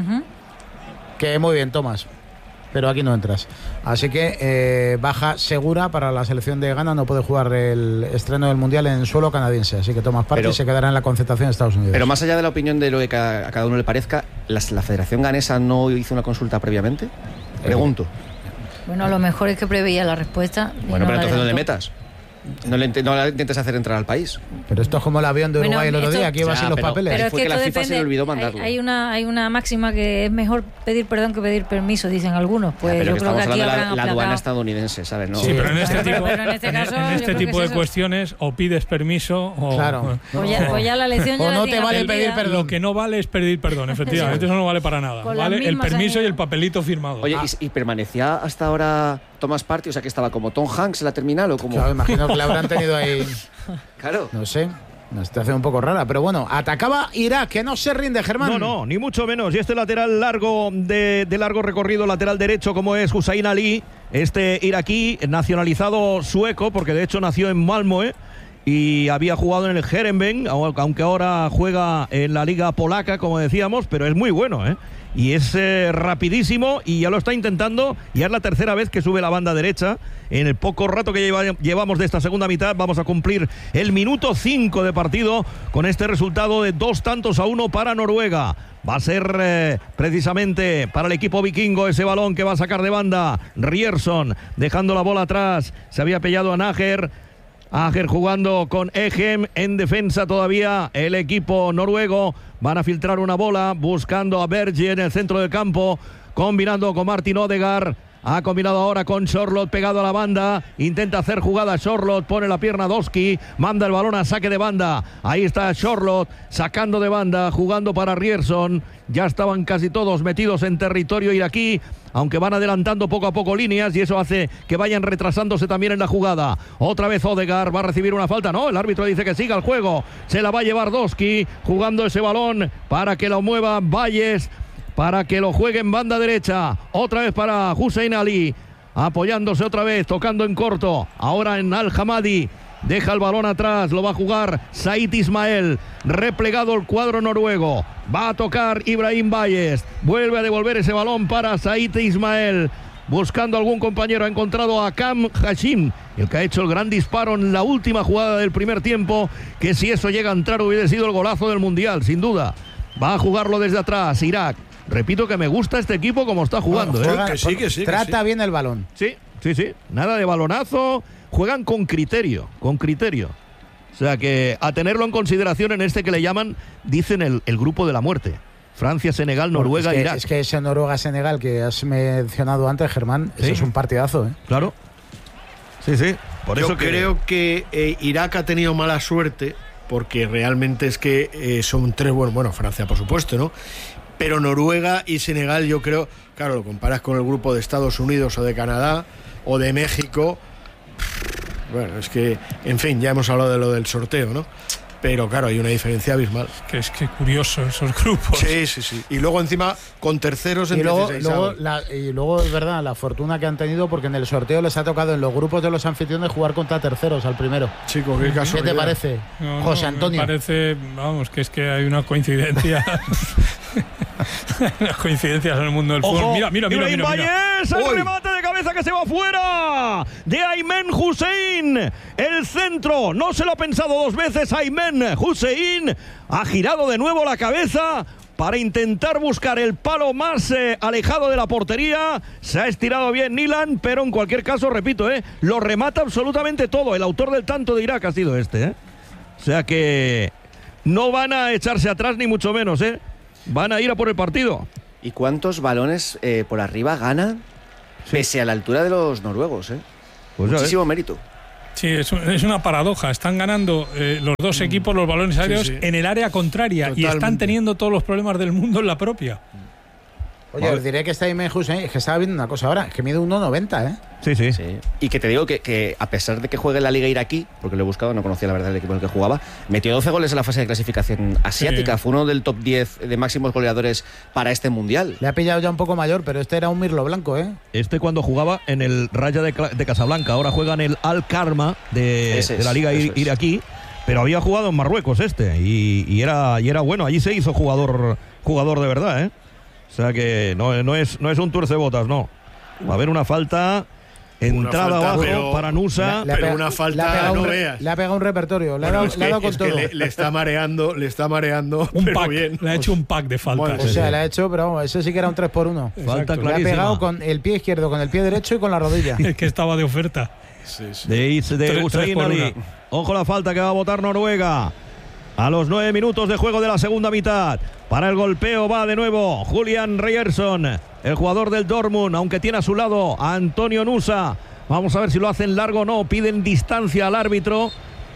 Speaker 5: Que muy bien, Thomas. Pero aquí no entras. Así que baja segura para la selección de Ghana. No puede jugar el estreno del Mundial en suelo canadiense. Así que Thomas Partey se quedará en la concentración de Estados Unidos.
Speaker 9: Pero más allá de la opinión de lo que a cada uno le parezca, ¿la Federación Ganesa no hizo una consulta previamente? Pregunto.
Speaker 1: Bueno, a lo mejor es que preveía la respuesta.
Speaker 9: Bueno, pero entonces no le metas. No la intentes hacer entrar al país.
Speaker 5: Pero esto es como el avión de Uruguay el otro día, aquí iba sin los papeles.
Speaker 1: Pero es
Speaker 9: fue que la FIFA se le olvidó mandarlo.
Speaker 1: Hay una máxima que es mejor pedir perdón que pedir permiso, dicen algunos. Pues yo creo que aquí
Speaker 9: hablando de la aduana estadounidense, ¿sabes? ¿No?
Speaker 2: Sí, pero en este tipo de cuestiones o pides permiso o...
Speaker 5: Claro.
Speaker 1: O ya la lección ya
Speaker 5: o no te vale pedir perdón.
Speaker 2: Lo que no vale es pedir perdón, efectivamente. Eso no vale para nada. Vale el permiso y el papelito firmado.
Speaker 9: Oye, ¿y permanecía hasta ahora Thomas Partey? O sea, que estaba como Tom Hanks en la terminal o como...
Speaker 5: Claro, imagino que le habrán tenido ahí...
Speaker 9: Claro.
Speaker 5: No sé, una situación un poco rara, pero bueno, atacaba Irak, que no se rinde, Germán.
Speaker 10: No, ni mucho menos. Y este lateral largo de largo recorrido, lateral derecho, como es Hussein Ali, este iraquí, nacionalizado sueco, porque de hecho nació en Malmö y había jugado en el Heerenveen, aunque ahora juega en la liga polaca, como decíamos, pero es muy bueno, ¿eh? Y es rapidísimo y ya lo está intentando. Ya es la tercera vez que sube la banda derecha. En el poco rato que llevamos de esta segunda mitad, vamos a cumplir el minuto 5 de partido con este resultado de 2-1 para Noruega. Va a ser precisamente para el equipo vikingo ese balón que va a sacar de banda Ryerson, dejando la bola atrás. Se había pillado a Nager jugando con Egem en defensa todavía el equipo noruego. Van a filtrar una bola buscando a Berge en el centro del campo, combinando con Martin Odegaard. Ha combinado ahora con Sorloth pegado a la banda. Intenta hacer jugada Sorloth, pone la pierna Doski, manda el balón a saque de banda. Ahí está Sorloth sacando de banda, jugando para Ryerson. Ya estaban casi todos metidos en territorio iraquí, aunque van adelantando poco a poco líneas y eso hace que vayan retrasándose también en la jugada. Otra vez Odegaard va a recibir una falta. No, el árbitro dice que siga el juego. Se la va a llevar Doski, jugando ese balón para que lo mueva Valles, para que lo juegue en banda derecha. Otra vez para Hussein Ali, apoyándose otra vez, tocando en corto. Ahora en Al-Hamadi. Deja el balón atrás, lo va a jugar Said Ismael. Replegado el cuadro noruego. Va a tocar Ibrahim Valles. Vuelve a devolver ese balón para Said Ismael. Buscando algún compañero, ha encontrado a Kam Hashim, el que ha hecho el gran disparo en la última jugada del primer tiempo, que si eso llega a entrar hubiera sido el golazo del Mundial, sin duda. Va a jugarlo desde atrás, Irak. Repito que me gusta este equipo como está jugando.
Speaker 5: Que sí. Trata bien el balón.
Speaker 10: Sí. Nada de balonazo. Juegan con criterio. O sea que a tenerlo en consideración en este que le llaman, dicen el grupo de la muerte. Francia, Senegal, Noruega, Irak.
Speaker 5: Es que ese Noruega-Senegal que has mencionado antes, Germán, ese es un partidazo, ¿eh?
Speaker 10: Claro. Sí. Por eso
Speaker 4: creo que Irak ha tenido mala suerte, porque realmente es que son tres buenos. Bueno, Francia, por supuesto, ¿no? Pero Noruega y Senegal, yo creo, claro, lo comparas con el grupo de Estados Unidos o de Canadá o de México. Bueno, es que, en fin, ya hemos hablado de lo del sorteo, ¿no? Pero claro, hay una diferencia abismal.
Speaker 2: Es que curioso esos grupos.
Speaker 4: Sí. Y luego encima con terceros en 16.
Speaker 5: Y luego es verdad, la fortuna que han tenido, porque en el sorteo les ha tocado en los grupos de los anfitriones jugar contra terceros al primero.
Speaker 4: Chico, qué casualidad.
Speaker 5: ¿Qué te parece, José Antonio?
Speaker 2: Me parece, vamos, que es que hay una coincidencia. Las coincidencias en el mundo del fútbol. Mira.
Speaker 10: Valles, el remate de cabeza.
Speaker 3: cabeza que se va fuera de Aymen Hussein. El centro no se lo ha pensado dos veces. Aymen Hussein ha girado de nuevo la cabeza para intentar buscar el palo más alejado de la portería. Se ha estirado bien Nilan, pero en cualquier caso, repito, lo remata absolutamente todo. El autor del tanto de Irak ha sido O sea que no van a echarse atrás ni mucho menos, Van a ir a por el partido.
Speaker 9: ¿Y cuántos balones por arriba ganan pese a la altura de los noruegos? Pues muchísimo mérito.
Speaker 2: Sí, es una paradoja. Están ganando los dos equipos los balones aéreos en el área contraria. Totalmente. Y están teniendo todos los problemas del mundo en la propia.
Speaker 5: Oye, os diré que está Aymen Hussein, es que estaba viendo una cosa ahora, que mide 1,90,
Speaker 9: Sí. Y que te digo que a pesar de que juegue en la liga iraquí, porque lo he buscado, no conocía la verdad el equipo en el que jugaba, metió 12 goles en la fase de clasificación asiática. Sí. Fue uno del top 10 de máximos goleadores para este mundial.
Speaker 5: Le ha pillado ya un poco mayor, pero este era un mirlo blanco,
Speaker 3: cuando jugaba en el Raja de Casablanca, ahora juega en el Al-Karma de la liga iraquí, pero había jugado en Marruecos y era bueno. Allí se hizo jugador de verdad, O sea que no es un tuercebotas, no. Va a haber una falta, entrada abajo para Nusa.
Speaker 4: Pero una falta, no veas.
Speaker 5: Le ha pegado un repertorio, le ha dado con todo.
Speaker 4: Le está mareando,
Speaker 2: un pack, bien. Le ha hecho un pack de faltas.
Speaker 5: O sea, le ha hecho, pero vamos, ese sí que era un 3x1.
Speaker 3: Falta clarísima.
Speaker 5: Le ha pegado con el pie izquierdo, con el pie derecho y con la rodilla.
Speaker 2: Es que estaba de oferta.
Speaker 3: De Hussein Ali. Ojo la falta que va a botar Noruega. A los 9 minutos de juego de la segunda mitad. Para el golpeo va de nuevo Julian Ryerson, el jugador del Dortmund, aunque tiene a su lado a Antonio Nusa. Vamos a ver si lo hacen largo o no. Piden distancia al árbitro.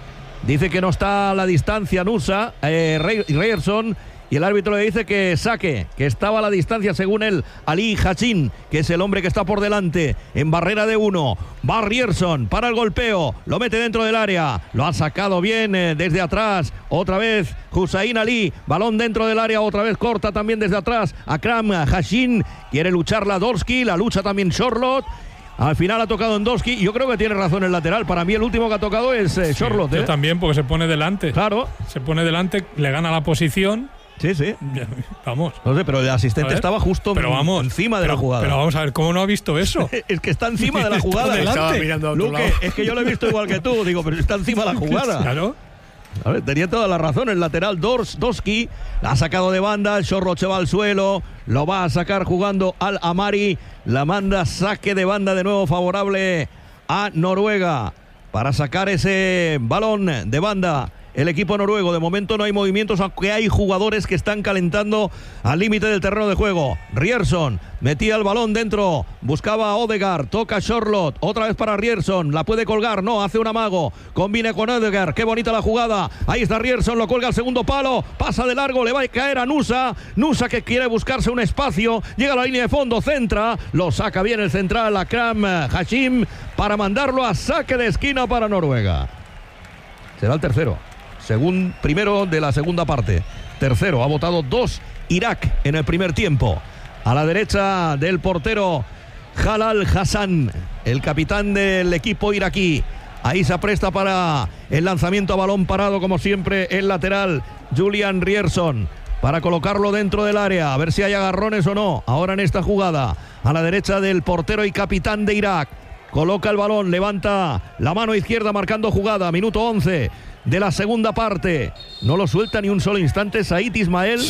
Speaker 3: Dice que no está a la distancia Nusa, Ryerson. Y el árbitro le dice que saque, que estaba a la distancia según él, Ali Hachin, que es el hombre que está por delante, en barrera de 1. Va Ryerson para el golpeo, lo mete dentro del área, lo ha sacado bien desde atrás, otra vez Hussein Ali, balón dentro del área, otra vez corta también desde atrás, Akram Hachin, quiere luchar la Dorsky, la lucha también Charlotte. Al final ha tocado Endowski. Yo creo que tiene razón el lateral. Para mí el último que ha tocado es Charlotte.
Speaker 2: Yo también, porque se pone delante.
Speaker 3: Claro.
Speaker 2: Se pone delante, le gana la posición.
Speaker 3: Sí.
Speaker 2: Vamos.
Speaker 3: No sé, pero el asistente estaba justo encima de la jugada.
Speaker 2: Pero vamos a ver, ¿cómo no ha visto eso?
Speaker 3: Es que está encima de la jugada.
Speaker 4: Estaba mirando a otro lado.
Speaker 3: Es que yo lo he visto igual que tú. Digo, pero está encima de la jugada.
Speaker 2: Claro.
Speaker 3: A ver, tenía toda la razón el lateral Dorsky. La ha sacado de banda. El Chorroche va al suelo. Lo va a sacar jugando al Amari. La manda saque de banda de nuevo favorable a Noruega. Para sacar ese balón de banda. El equipo noruego, de momento no hay movimientos, aunque hay jugadores que están calentando al límite del terreno de juego. Ryerson metía el balón dentro, buscaba a Odegaard, toca Charlotte, otra vez para Ryerson, la puede colgar, no, hace un amago, combina con Odegaard, qué bonita la jugada, ahí está Ryerson, lo cuelga al segundo palo, pasa de largo, le va a caer a Nusa que quiere buscarse un espacio, llega a la línea de fondo, centra, lo saca bien el central, Akram Hachin, para mandarlo a saque de esquina para Noruega. Será el tercero. Primero de la segunda parte. Tercero, ha votado 2 Irak en el primer tiempo. A la derecha del portero Jalal Hassan, el capitán del equipo iraquí. Ahí se apresta para el lanzamiento a balón parado, como siempre, el lateral Julian Ryerson, para colocarlo dentro del área, a ver si hay agarrones o no. Ahora en esta jugada, a la derecha del portero y capitán de Irak. Coloca el balón, levanta la mano izquierda marcando jugada, minuto 11 de la segunda parte. No lo suelta ni un solo instante Said Ismael.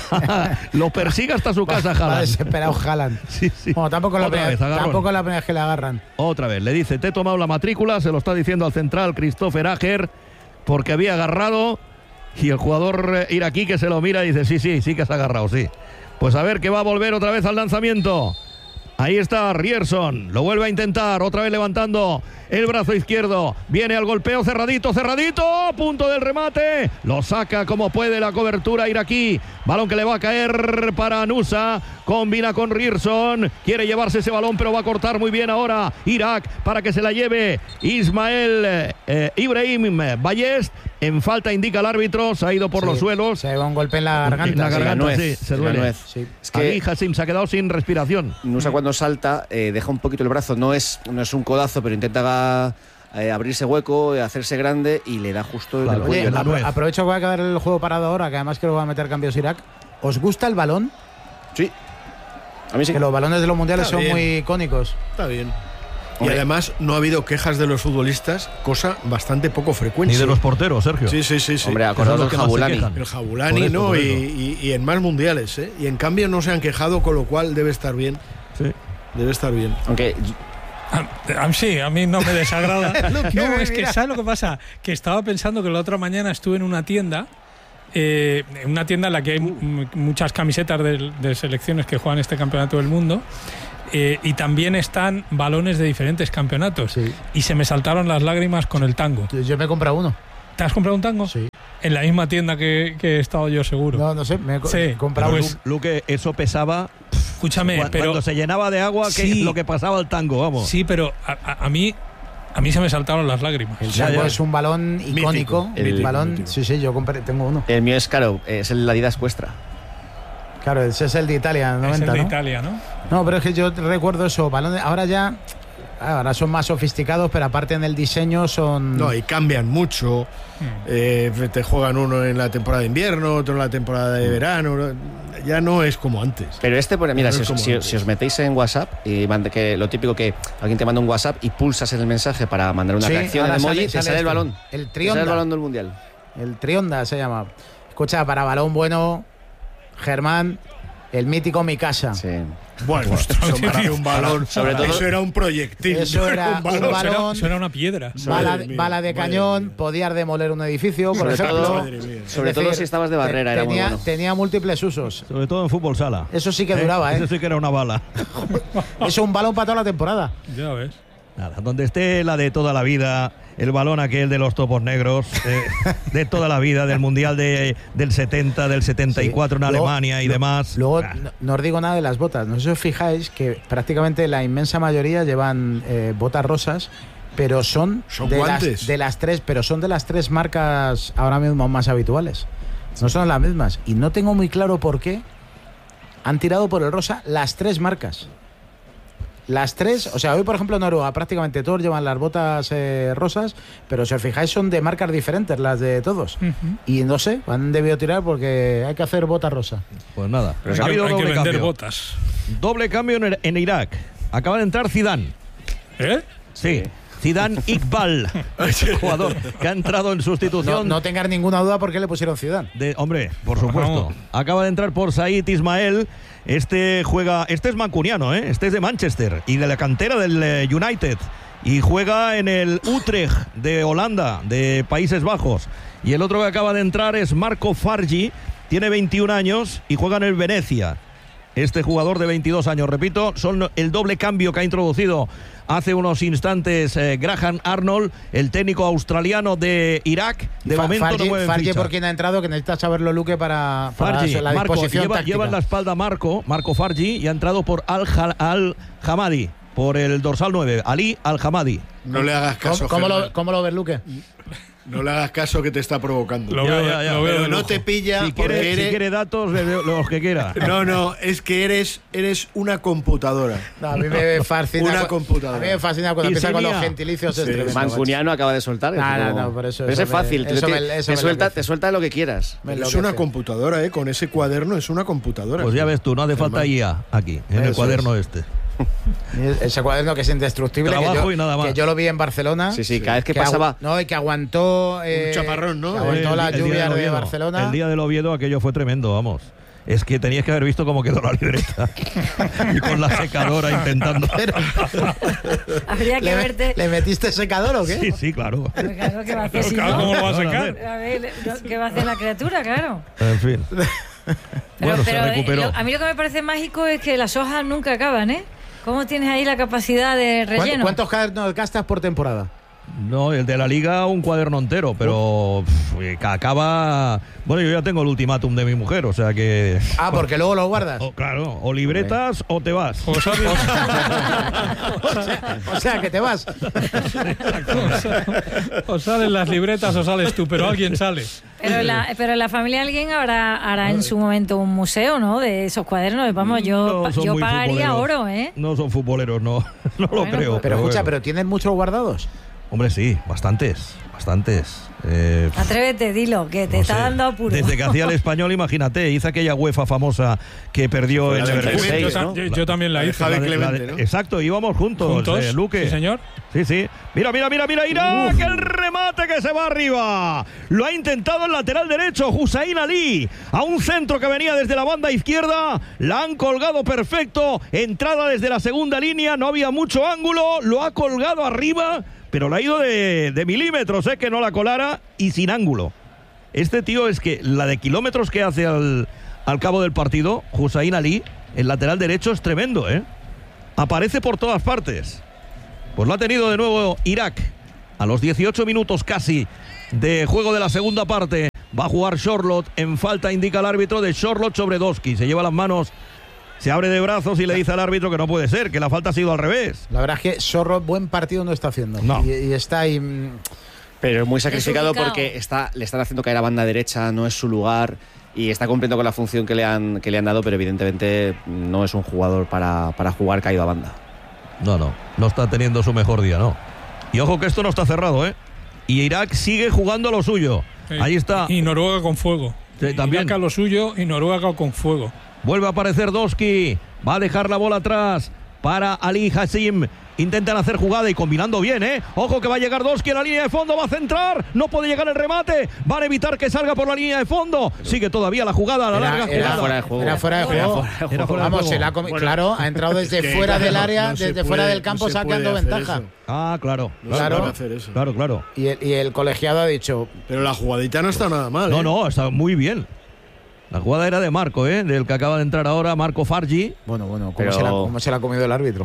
Speaker 3: Lo persigue hasta su casa Haaland.
Speaker 5: Va desesperado Haaland.
Speaker 3: Sí.
Speaker 5: Bueno, tampoco la primera vez que le agarran.
Speaker 3: Otra vez, le dice, te he tomado la matrícula, se lo está diciendo al central Christopher Ager, porque había agarrado, y el jugador iraquí que se lo mira y dice, sí que has agarrado, sí. Pues a ver que va a volver otra vez al lanzamiento. Ahí está Ryerson, lo vuelve a intentar, otra vez levantando el brazo izquierdo, viene al golpeo, cerradito, punto del remate, lo saca como puede la cobertura iraquí, balón que le va a caer para Nusa, combina con Ryerson, quiere llevarse ese balón pero va a cortar muy bien ahora Irak para que se la lleve Ismael Ibrahim Ballest. En falta indica el árbitro, se ha ido por los suelos.
Speaker 5: Se lleva un golpe en la garganta.
Speaker 3: En la garganta, se duele.
Speaker 9: Sí.
Speaker 3: Es que ahí Hachin se ha quedado sin respiración.
Speaker 9: Nusa cuando salta, deja un poquito el brazo, no es un codazo, pero intenta abrirse hueco, hacerse grande y le da justo el cuello.
Speaker 5: Aprovecho que va a quedar el juego parado ahora, que además creo que va a meter cambios Irak. ¿Os gusta el balón?
Speaker 9: Sí. A mí sí.
Speaker 5: Que los balones de los mundiales
Speaker 4: Está
Speaker 5: son
Speaker 4: bien.
Speaker 5: muy icónicos.
Speaker 4: Está bien. Y además no ha habido quejas de los futbolistas, cosa bastante poco frecuente.
Speaker 10: Ni de los porteros, Sergio.
Speaker 4: Sí.
Speaker 9: Hombre, acordaos del Jabulani.
Speaker 4: El Jabulani, ¿no? Y en más mundiales, ¿eh? Y en cambio no se han quejado, con lo cual debe estar bien.
Speaker 10: Sí.
Speaker 4: Debe estar bien.
Speaker 9: Aunque
Speaker 2: Sí, a mí no me desagrada. No, es que ¿sabes lo que pasa? Que estaba pensando que la otra mañana estuve en una tienda en la que hay muchas camisetas de selecciones que juegan este campeonato del mundo. Y también están balones de diferentes campeonatos.
Speaker 5: Sí.
Speaker 2: Y se me saltaron las lágrimas con el tango.
Speaker 5: Yo me he comprado uno.
Speaker 2: ¿Te has comprado un tango?
Speaker 5: Sí.
Speaker 2: En la misma tienda que he estado yo, seguro.
Speaker 5: No sé, me he comprado
Speaker 10: Pero
Speaker 5: uno.
Speaker 10: Luque, eso pesaba.
Speaker 2: Escúchame,
Speaker 10: Cuando se llenaba de agua, que
Speaker 2: Sí.
Speaker 10: lo que pasaba el tango, vamos.
Speaker 2: Sí, pero a mí se me saltaron las lágrimas.
Speaker 5: El tango es un balón icónico.
Speaker 9: El
Speaker 5: balón,
Speaker 9: mítico.
Speaker 5: sí, yo tengo uno.
Speaker 9: el mío es caro, es el Adidas Cuestra.
Speaker 5: Claro, ese es el de Italia, 90,
Speaker 2: Es el de
Speaker 5: ¿no?
Speaker 2: Italia, ¿no?
Speaker 5: No, pero es que yo recuerdo eso, balones, ahora son más sofisticados, pero aparte en el diseño son...
Speaker 4: No, y cambian mucho. Te juegan uno en la temporada de invierno, otro en la temporada de verano. Ya no es como antes.
Speaker 9: Pero pues, mira,
Speaker 4: No es como
Speaker 9: si
Speaker 4: antes.
Speaker 9: os metéis en WhatsApp y que lo típico que alguien te manda un WhatsApp y pulsas en el mensaje para mandar una
Speaker 5: Sí,
Speaker 9: reacción
Speaker 5: ahora
Speaker 9: al emoji,
Speaker 5: sale
Speaker 9: te sale el
Speaker 5: este.
Speaker 9: balón.
Speaker 5: El
Speaker 9: Te
Speaker 5: Trionda.
Speaker 9: sale el balón del mundial.
Speaker 5: El Trionda se llama. Escucha, para balón bueno, Germán, el mítico Mikasa.
Speaker 9: Sí.
Speaker 4: Bueno, eso parecía un balón.
Speaker 9: Sobre todo-
Speaker 4: eso era un proyectil.
Speaker 5: Eso era un balón,
Speaker 2: Eso era una piedra.
Speaker 5: bala de cañón, podías demoler un edificio, por
Speaker 9: Sobre
Speaker 5: ejemplo.
Speaker 9: todo,
Speaker 4: Madre mía.
Speaker 9: sobre
Speaker 5: Es
Speaker 9: todo
Speaker 5: decir,
Speaker 9: si estabas de barrera, era muy
Speaker 5: tenía,
Speaker 9: bueno.
Speaker 5: tenía múltiples usos.
Speaker 10: Sobre todo en fútbol sala.
Speaker 5: Eso sí que duraba,
Speaker 10: Eso sí que era una bala.
Speaker 5: Eso es un balón para toda la temporada.
Speaker 2: Ya ves.
Speaker 10: Nada, donde esté la de toda la vida, el balón aquel de los topos negros, de toda la vida, del Mundial del 70, del 74 en
Speaker 5: Luego-
Speaker 10: Alemania y demás.
Speaker 5: Luego, no os digo nada de las botas. No sé si os fijáis que prácticamente la inmensa mayoría llevan botas rosas, pero son
Speaker 4: guantes.
Speaker 5: de las tres, pero son de las tres marcas ahora mismo más habituales. No son las mismas. Y no tengo muy claro por qué han tirado por el rosa las tres marcas. Las tres, o sea, hoy por ejemplo en Noruega prácticamente todos llevan las botas rosas, pero si os fijáis son de marcas diferentes las de todos. Y no sé, han debido tirar porque hay que hacer bota rosa.
Speaker 10: Pues nada,
Speaker 2: Pero
Speaker 10: ha habido
Speaker 2: hay que
Speaker 10: doble
Speaker 2: vender
Speaker 10: cambio.
Speaker 2: botas.
Speaker 10: Doble cambio en Irak. Acaba de entrar Zidane.
Speaker 2: ¿Eh?
Speaker 10: Sí. Zidane Iqbal, jugador que ha entrado en sustitución.
Speaker 5: No tengas ninguna duda por qué le pusieron Zidane.
Speaker 10: Hombre, por supuesto. Acaba de entrar por Said Ismael. Este es mancuniano, ¿eh? Este es de Manchester y de la cantera del United. Y juega en el Utrecht de Holanda, de Países Bajos. Y el otro que acaba de entrar es Marco Fargi. Tiene 21 años y juega en el Venecia. Este jugador de 22 años, repito, son el doble cambio que ha introducido hace unos instantes Graham Arnold, el técnico australiano de Irak. De momento no mueve
Speaker 5: Fargi
Speaker 10: ficha.
Speaker 5: por quien ha entrado, que necesita saberlo Luque para
Speaker 10: Fargi,
Speaker 5: la
Speaker 10: Marco,
Speaker 5: disposición táctica.
Speaker 10: lleva en la espalda Marco Fargi y ha entrado por Al-Hamadi, por el dorsal 9, Ali Al-Hamadi.
Speaker 4: No le hagas caso.
Speaker 5: ¿Cómo
Speaker 4: Germán.
Speaker 5: lo ves, Luque?
Speaker 4: No le hagas caso que te está provocando.
Speaker 2: Lo veo,
Speaker 10: ya.
Speaker 2: lo veo
Speaker 4: Pero
Speaker 2: de
Speaker 4: no
Speaker 2: lujo.
Speaker 4: te pilla
Speaker 10: Si
Speaker 4: porque
Speaker 10: quiere,
Speaker 4: eres...
Speaker 10: si quiere datos, los que quiera.
Speaker 4: No, es que eres una computadora.
Speaker 5: No, a mí me fascina.
Speaker 4: Una computadora.
Speaker 5: A mí me fascina cuando
Speaker 10: Y
Speaker 5: empieza con
Speaker 10: sería-
Speaker 5: los gentilicios.
Speaker 4: Sí.
Speaker 5: Es tremendo,
Speaker 9: Mancuniano acaba de soltar.
Speaker 5: No, por eso.
Speaker 9: Pero
Speaker 5: eso
Speaker 9: es fácil.
Speaker 5: eso me
Speaker 9: te
Speaker 5: enloquece.
Speaker 9: suelta lo que quieras.
Speaker 5: Me
Speaker 4: Es
Speaker 5: enloquece.
Speaker 4: una computadora, con ese cuaderno es una computadora.
Speaker 10: Pues ya ves tú, no hace falta IA aquí, en el
Speaker 5: Eso
Speaker 10: cuaderno este.
Speaker 5: Ese cuaderno que es indestructible.
Speaker 10: Trabajo
Speaker 5: que yo,
Speaker 10: y nada más.
Speaker 5: Que yo lo vi en Barcelona.
Speaker 9: Sí, cada vez que
Speaker 5: que
Speaker 9: pasaba.
Speaker 5: No, y que aguantó.
Speaker 4: Un chaparrón, ¿no?
Speaker 5: Que aguantó las
Speaker 10: El día
Speaker 5: lluvias
Speaker 10: del
Speaker 5: de
Speaker 10: Oviedo.
Speaker 5: Barcelona.
Speaker 10: El día del Oviedo aquello fue tremendo, vamos. Es que tenías que haber visto cómo quedó la libreta. Y con la secadora intentando.
Speaker 1: Habría que verte.
Speaker 5: ¿Le metiste secador o qué?
Speaker 10: Sí, claro.
Speaker 1: Pero claro, ¿qué va a hacer si
Speaker 2: Claro,
Speaker 1: no?
Speaker 2: ¿cómo lo va a
Speaker 10: Ahora,
Speaker 2: sacar?
Speaker 1: A ver, ¿qué va a hacer la criatura? Claro.
Speaker 10: En fin. Bueno, se recuperó.
Speaker 1: A mí lo que me parece mágico es que las hojas nunca acaban, ¿eh? ¿Cómo tienes ahí la capacidad de relleno?
Speaker 5: ¿Cuántos cuadernos gastas por temporada?
Speaker 10: No, el de la Liga un cuaderno entero, pero que acaba... Bueno, yo ya tengo el ultimátum de mi mujer, o sea que...
Speaker 5: Ah, porque luego lo guardas.
Speaker 10: Claro, o libretas o te vas.
Speaker 2: O
Speaker 5: O sea, que te vas.
Speaker 2: o salen las libretas o sales tú, pero alguien sale.
Speaker 1: Pero la familia alguien hará en su momento un museo, ¿no? De esos cuadernos. Vamos, yo
Speaker 10: No son muy
Speaker 1: pagaría
Speaker 10: futboleros.
Speaker 1: oro, ¿eh?
Speaker 10: No son futboleros, no lo
Speaker 1: Bueno,
Speaker 10: creo.
Speaker 5: Pero escucha,
Speaker 10: bueno.
Speaker 5: ¿pero tienen muchos guardados?
Speaker 10: Hombre, sí, bastantes. Bastantes.
Speaker 1: Atrévete, dilo, que te está dando apuro.
Speaker 10: Desde que hacía el Español, imagínate, hizo aquella UEFA famosa que perdió en
Speaker 2: Leverkusen. ¿No? Yo también la hice.
Speaker 10: ¿No? Exacto, íbamos juntos. Luque.
Speaker 2: Sí, señor.
Speaker 10: Sí. Mira, Irak, el remate que se va arriba. Lo ha intentado el lateral derecho, Hussein Ali, a un centro que venía desde la banda izquierda. La han colgado perfecto. Entrada desde la segunda línea, no había mucho ángulo. Lo ha colgado arriba, pero la ha ido de milímetros, que no la colara y sin ángulo. Este tío es que la de kilómetros que hace al cabo del partido, Hussein Ali, el lateral derecho, es tremendo, Aparece por todas partes. Pues lo ha tenido de nuevo Irak. A los 18 minutos casi de juego de la segunda parte, va a jugar Charlotte. En falta indica el árbitro de Charlotte sobre Doski. Se lleva las manos, se abre de brazos y le dice al árbitro que no puede ser, que la falta ha sido al revés.
Speaker 5: La verdad es que Charlotte buen partido no está haciendo.
Speaker 10: No.
Speaker 5: Y está ahí...
Speaker 9: Pero muy sacrificado porque le están haciendo caer a banda derecha, no es su lugar y está cumpliendo con la función que le han dado, pero evidentemente no es un jugador para jugar caído a banda.
Speaker 10: No está teniendo su mejor día, no. Y ojo que esto no está cerrado, Y Irak sigue jugando lo suyo.
Speaker 2: Sí.
Speaker 10: Ahí está.
Speaker 2: Y Noruega con fuego.
Speaker 10: Sí, también.
Speaker 2: Irak a lo suyo y Noruega con fuego.
Speaker 10: Vuelve a aparecer Doski. Va a dejar la bola atrás para Ali Hassim. Intentan hacer jugada y combinando bien, Ojo que va a llegar Doski a la línea de fondo, va a centrar, no puede llegar el remate, van a evitar que salga por la línea de fondo. Sigue todavía la jugada, larga jugada.
Speaker 9: Era fuera de juego.
Speaker 5: Era fuera de juego. Vamos, claro, ha entrado desde fuera del área, desde fuera del campo, sacando ventaja.
Speaker 10: Claro. Claro.
Speaker 5: Y el colegiado ha dicho...
Speaker 4: Pero la jugadita no está nada mal.
Speaker 10: No, está muy bien. La jugada era de Marco, del que acaba de entrar ahora, Marco Fargi.
Speaker 5: Bueno, ¿cómo se la ha comido el árbitro?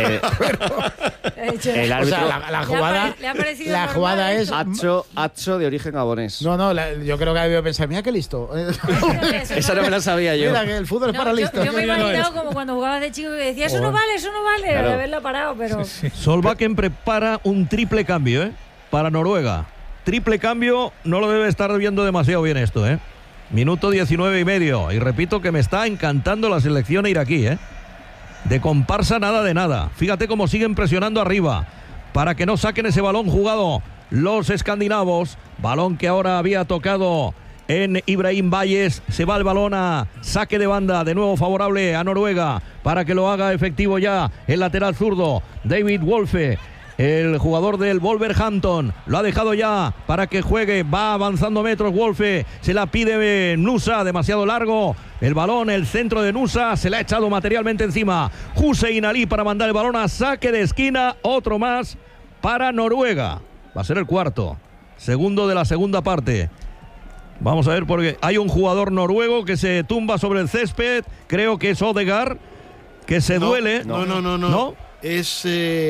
Speaker 9: El árbitro,
Speaker 5: o sea, la jugada es...
Speaker 9: Hacho de origen gabonés.
Speaker 5: No, yo creo que ha debido pensar, mira qué listo.
Speaker 9: Esa no me la sabía yo.
Speaker 5: Mira que el fútbol es para listos.
Speaker 1: Yo me he imaginado como cuando jugabas de chico que decía, eso no vale, claro. De haberla parado, pero...
Speaker 10: Solbakken prepara un triple cambio, para Noruega. Triple cambio, no lo debe estar viendo demasiado bien esto, Minuto 19:30. Y repito que me está encantando la selección iraquí, De comparsa nada de nada. Fíjate cómo siguen presionando arriba para que no saquen ese balón jugado los escandinavos. Balón que ahora había tocado en Ibrahim Valles. Se va el balón a saque de banda. De nuevo favorable a Noruega para que lo haga efectivo ya el lateral zurdo David Wolfe. El jugador del Wolverhampton lo ha dejado ya para que juegue. Va avanzando metros Wolfe. Se la pide Nusa, demasiado largo. El balón, el centro de Nusa, se le ha echado materialmente encima. Hussein Ali para mandar el balón a saque de esquina. Otro más para Noruega. Va a ser el cuarto. Segundo de la segunda parte. Vamos a ver, porque hay un jugador noruego que se tumba sobre el césped. Creo que es Odegaard, que se duele.
Speaker 4: No. Es...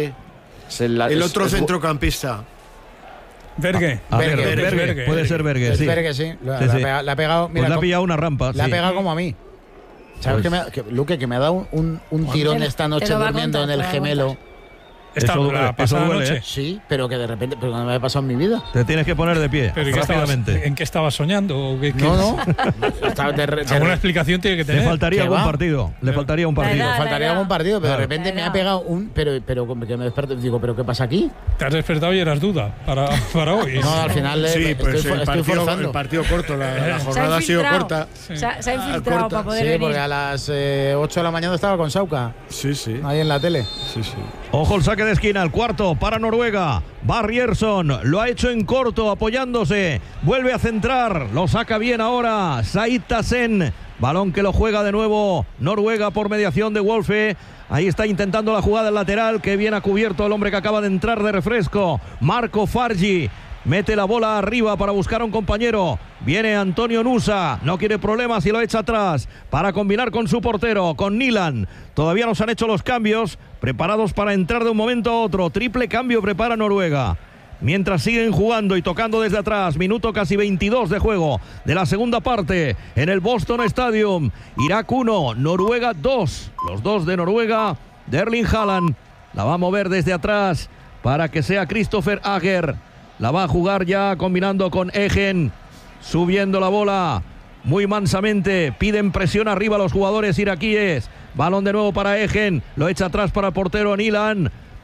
Speaker 4: el otro centrocampista.
Speaker 2: Berge.
Speaker 10: Puede ser Berge, sí.
Speaker 5: Berge, sí. Le ha pegado. Mira,
Speaker 10: pues le ha pillado una rampa.
Speaker 5: Le ha pegado como a mí. ¿Sabes Luque, que me ha dado un tirón esta noche durmiendo en el gemelo?
Speaker 2: La pasada noche.
Speaker 5: Sí, pero que de repente, pero no me ha pasado en mi vida.
Speaker 10: Te tienes que poner de pie.
Speaker 2: ¿Pero rápidamente? ¿En qué estabas soñando? ¿O qué,
Speaker 5: no.
Speaker 2: Alguna explicación tiene que tener.
Speaker 10: Le faltaría algún partido. Le faltaría un partido.
Speaker 5: Faltaría algún partido, pero de repente me ha pegado un. Pero que me desperto. Digo, ¿pero qué pasa aquí?
Speaker 2: Te has despertado y eras duda para hoy.
Speaker 5: No, al final estoy forzando.
Speaker 4: El partido corto, la jornada ha sido corta.
Speaker 1: Se ha infiltrado para poder venir.
Speaker 5: Sí, porque a las 8 de la mañana estaba con Sauca.
Speaker 4: Sí.
Speaker 5: Ahí en la tele.
Speaker 4: Sí.
Speaker 10: Ojo el saque de esquina, el cuarto para Noruega. Barrierson lo ha hecho en corto, apoyándose. Vuelve a centrar, lo saca bien ahora Said Tassen. Balón que lo juega de nuevo Noruega por mediación de Wolfe. Ahí está intentando la jugada lateral, que bien ha cubierto el hombre que acaba de entrar de refresco, Marco Fargi. Mete la bola arriba para buscar a un compañero. Viene Antonio Nusa. No quiere problemas y lo echa atrás para combinar con su portero, con Nilan. Todavía no se han hecho los cambios. Preparados para entrar de un momento a otro. Triple cambio prepara Noruega. Mientras siguen jugando y tocando desde atrás. Minuto casi 22 de juego de la segunda parte en el Boston Stadium. Irak 1, Noruega 2. Los dos de Noruega, de Erling Haaland. La va a mover desde atrás para que sea Christopher Ager. La va a jugar ya combinando con Egen. Subiendo la bola muy mansamente. Piden presión arriba los jugadores iraquíes. Balón de nuevo para Egen. Lo echa atrás para el portero Nilan.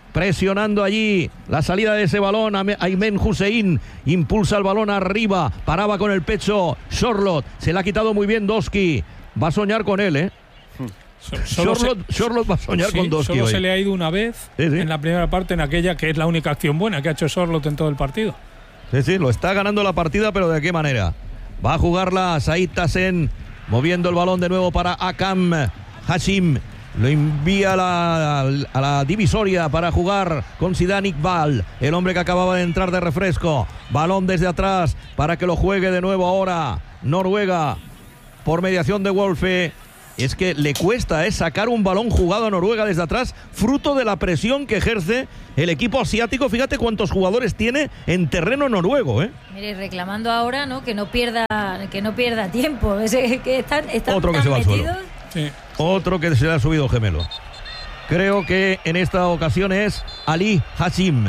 Speaker 10: presionando allí la salida de ese balón. Aymen Hussein impulsa el balón arriba, paraba con el pecho Sorloth, se le ha quitado muy bien Doski, va a soñar con él, Sorloth va a soñar con Doski.
Speaker 2: Solo
Speaker 10: hoy.
Speaker 2: se le ha ido una vez en la primera parte, en aquella que es la única acción buena que ha hecho Sorloth en todo el partido.
Speaker 10: Sí, lo está ganando la partida, pero ¿de qué manera? Va a jugarla Said Tassen, moviendo el balón de nuevo para Akam Hashim. Lo envía a la divisoria para jugar con Zidane Iqbal, el hombre que acababa de entrar de refresco. Balón desde atrás para que lo juegue de nuevo ahora Noruega por mediación de Wolfe. Es que le cuesta sacar un balón jugado a Noruega desde atrás, fruto de la presión que ejerce el equipo asiático. Fíjate cuántos jugadores tiene en terreno noruego,
Speaker 1: Mire, reclamando ahora, ¿no? que no pierda tiempo. Que están
Speaker 10: otro que
Speaker 1: tan
Speaker 10: se va al suelo.
Speaker 1: metidos.
Speaker 10: Sí. Otro que se le ha subido gemelo. Creo que en esta ocasión es Ali Hashim.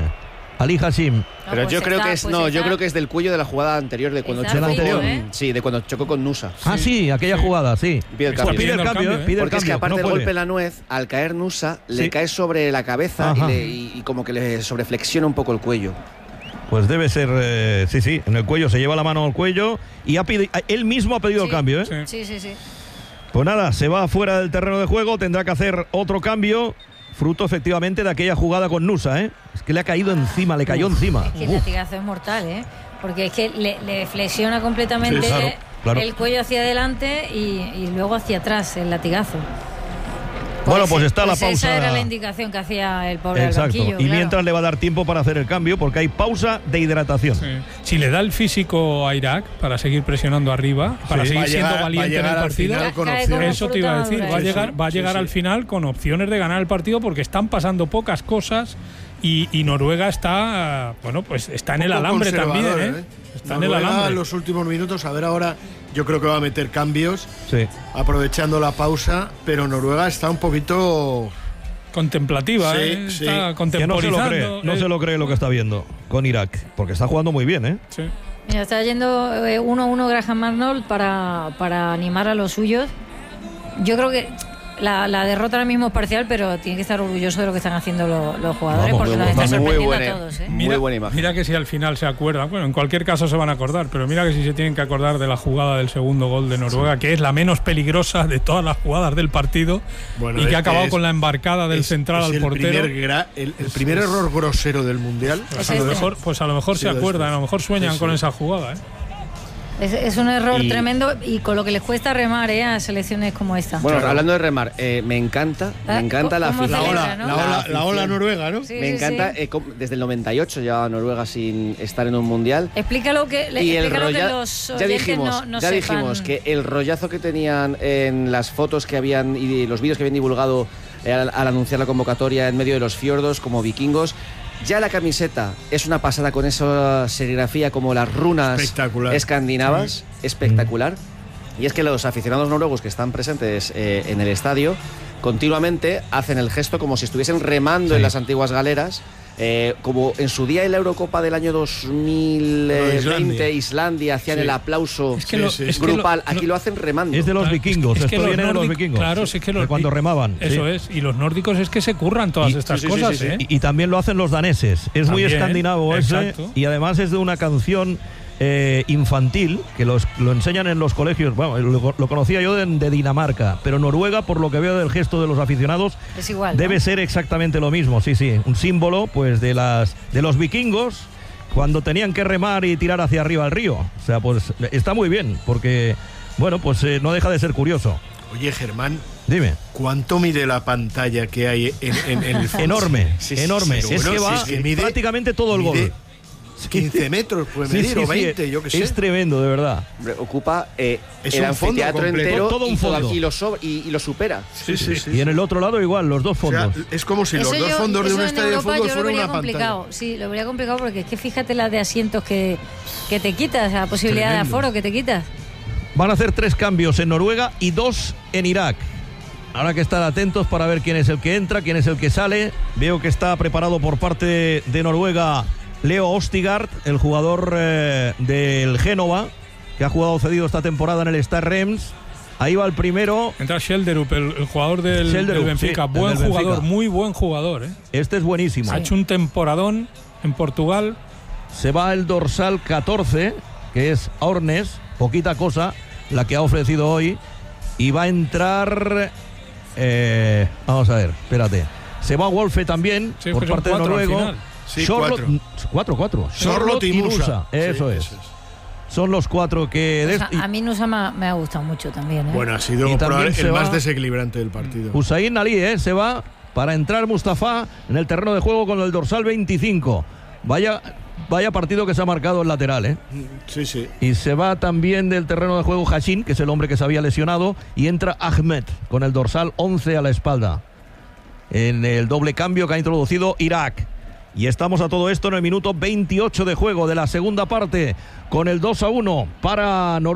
Speaker 9: Pero pues yo creo que yo creo que es del cuello de la jugada anterior, de cuando chocó de cuando chocó con Nusa.
Speaker 10: Sí, aquella jugada, sí.
Speaker 9: Pide el cambio.
Speaker 10: Pide el cambio.
Speaker 9: Porque es que aparte del golpe en la nuez, al caer Nusa, le cae sobre la cabeza y como que le sobreflexiona un poco el cuello.
Speaker 10: Pues debe ser, en el cuello, se lleva la mano al cuello y él mismo ha pedido el cambio,
Speaker 1: Sí.
Speaker 10: Pues nada, se va fuera del terreno de juego, tendrá que hacer otro cambio, fruto efectivamente de aquella jugada con Nusa, Es que le ha caído encima, le cayó encima.
Speaker 1: Es que el latigazo es mortal, porque es que le flexiona completamente
Speaker 10: claro.
Speaker 1: el cuello hacia adelante y luego hacia atrás el latigazo.
Speaker 10: Bueno, pues está la pausa.
Speaker 1: Esa era la indicación que hacía el pobre banquillo.
Speaker 10: Y mientras le va a dar tiempo para hacer el cambio, porque hay pausa de hidratación.
Speaker 2: Sí. Si le da el físico a Irak para seguir presionando arriba, para seguir siendo valiente en el partido, eso te iba a decir. Va a llegar al final con opciones de ganar el partido, porque están pasando pocas cosas y Noruega está, pues está en el alambre también. Está en el alambre.
Speaker 4: En los últimos minutos, a ver ahora. Yo creo que va a meter cambios, aprovechando la pausa, pero Noruega está un poquito
Speaker 2: contemplativa, está contemporizando.
Speaker 10: No se lo cree lo que está viendo con Irak, porque está jugando muy bien,
Speaker 1: Sí. Mira, está yendo 1-1 Graham Arnold para animar a los suyos. Yo creo que la derrota ahora mismo es parcial, pero tiene que estar orgulloso de lo que están haciendo los jugadores, porque nos están sorprendiendo a todos.
Speaker 2: Muy buena imagen. Mira que si al final se acuerdan, en cualquier caso se van a acordar, pero mira que si se tienen que acordar de la jugada del segundo gol de Noruega, que es la menos peligrosa de todas las jugadas del partido, y que ha acabado con la embarcada del central al portero.
Speaker 4: El primer error grosero del Mundial.
Speaker 2: Pues a lo mejor se acuerdan, a lo mejor sueñan con esa jugada.
Speaker 1: Es un error tremendo, y con lo que les cuesta remar a selecciones como esta.
Speaker 9: Bueno, hablando de remar, me encanta
Speaker 4: la ola noruega, ¿no?
Speaker 9: Me encanta, desde el 98 llevaba Noruega sin estar en un mundial.
Speaker 1: Explícalo que los oyentes
Speaker 9: ya dijimos que el rollazo que tenían en las fotos que habían y los vídeos que habían divulgado al anunciar la convocatoria en medio de los fiordos como vikingos. Ya la camiseta es una pasada con esa serigrafía como las runas escandinavas, espectacular. Y es que los aficionados noruegos que están presentes en el estadio continuamente hacen el gesto como si estuviesen remando en las antiguas galeras, como en su día en la Eurocopa del año 2020 Islandia hacían el aplauso grupal. Aquí lo hacen remando.
Speaker 10: Es de los vikingos, esto viene de los vikingos.
Speaker 2: Claro, es que
Speaker 10: cuando remaban.
Speaker 2: Eso es, y los nórdicos es que se curran todas estas cosas.
Speaker 10: Y también lo hacen los daneses. Es muy escandinavo ese, y además es de una canción infantil que lo enseñan en los colegios. Bueno, lo conocía yo de Dinamarca, pero Noruega, por lo que veo del gesto de los aficionados,
Speaker 1: es igual,
Speaker 10: debe ser exactamente lo mismo. Sí, un símbolo pues de los vikingos cuando tenían que remar y tirar hacia arriba al río. O sea, pues está muy bien, porque no deja de ser curioso.
Speaker 4: Oye, Germán,
Speaker 10: dime,
Speaker 4: ¿cuánto mide la pantalla que hay en el
Speaker 10: enorme? Es que va prácticamente todo el gol.
Speaker 4: 15 metros puede medir, o 20, yo que sé.
Speaker 10: Es tremendo, de verdad.
Speaker 9: Ocupa el anfiteatro entero,
Speaker 10: todo un fondo.
Speaker 9: Y lo supera.
Speaker 10: Sí. Y en el otro lado igual, los dos fondos.
Speaker 4: O sea, es como si los dos fondos de un estadio de fútbol fueran una pantalla.
Speaker 1: Sí, lo vería complicado, porque es que fíjate la de asientos que te quitas, la posibilidad de aforo que te quitas.
Speaker 10: Van a hacer 3 cambios en Noruega y 2 en Irak. Habrá que estar atentos para ver quién es el que entra, quién es el que sale. Veo que está preparado por parte de Noruega Leo Ostigard, el jugador del Génova, que ha jugado cedido esta temporada en el Stade Reims. Ahí va el primero.
Speaker 2: Entra Schelderup, el jugador del Benfica. Sí, buen jugador, Benfica. Muy buen jugador.
Speaker 10: Este es buenísimo.
Speaker 2: Ha hecho un temporadón en Portugal.
Speaker 10: Se va el dorsal 14, que es Ornes. Poquita cosa la que ha ofrecido hoy. Y va a entrar... vamos a ver, espérate. Se va Wolfe también, sí, por parte de Noruego.
Speaker 4: Sí,
Speaker 10: 4.
Speaker 4: Sorlot y Nusa.
Speaker 10: Eso es. Son los 4 que...
Speaker 1: A mí Nusa me ha gustado mucho también.
Speaker 4: Bueno, ha sido el más desequilibrante del partido.
Speaker 10: Hussein Ali se va para entrar Mustafa en el terreno de juego con el dorsal 25. Vaya partido que se ha marcado el lateral,
Speaker 4: Sí.
Speaker 10: Y se va también del terreno de juego Hashim, que es el hombre que se había lesionado, y entra Ahmed con el dorsal 11 a la espalda. En el doble cambio que ha introducido Irak. Y estamos a todo esto en el minuto 28 de juego de la segunda parte, con el 2-1 para Noruega.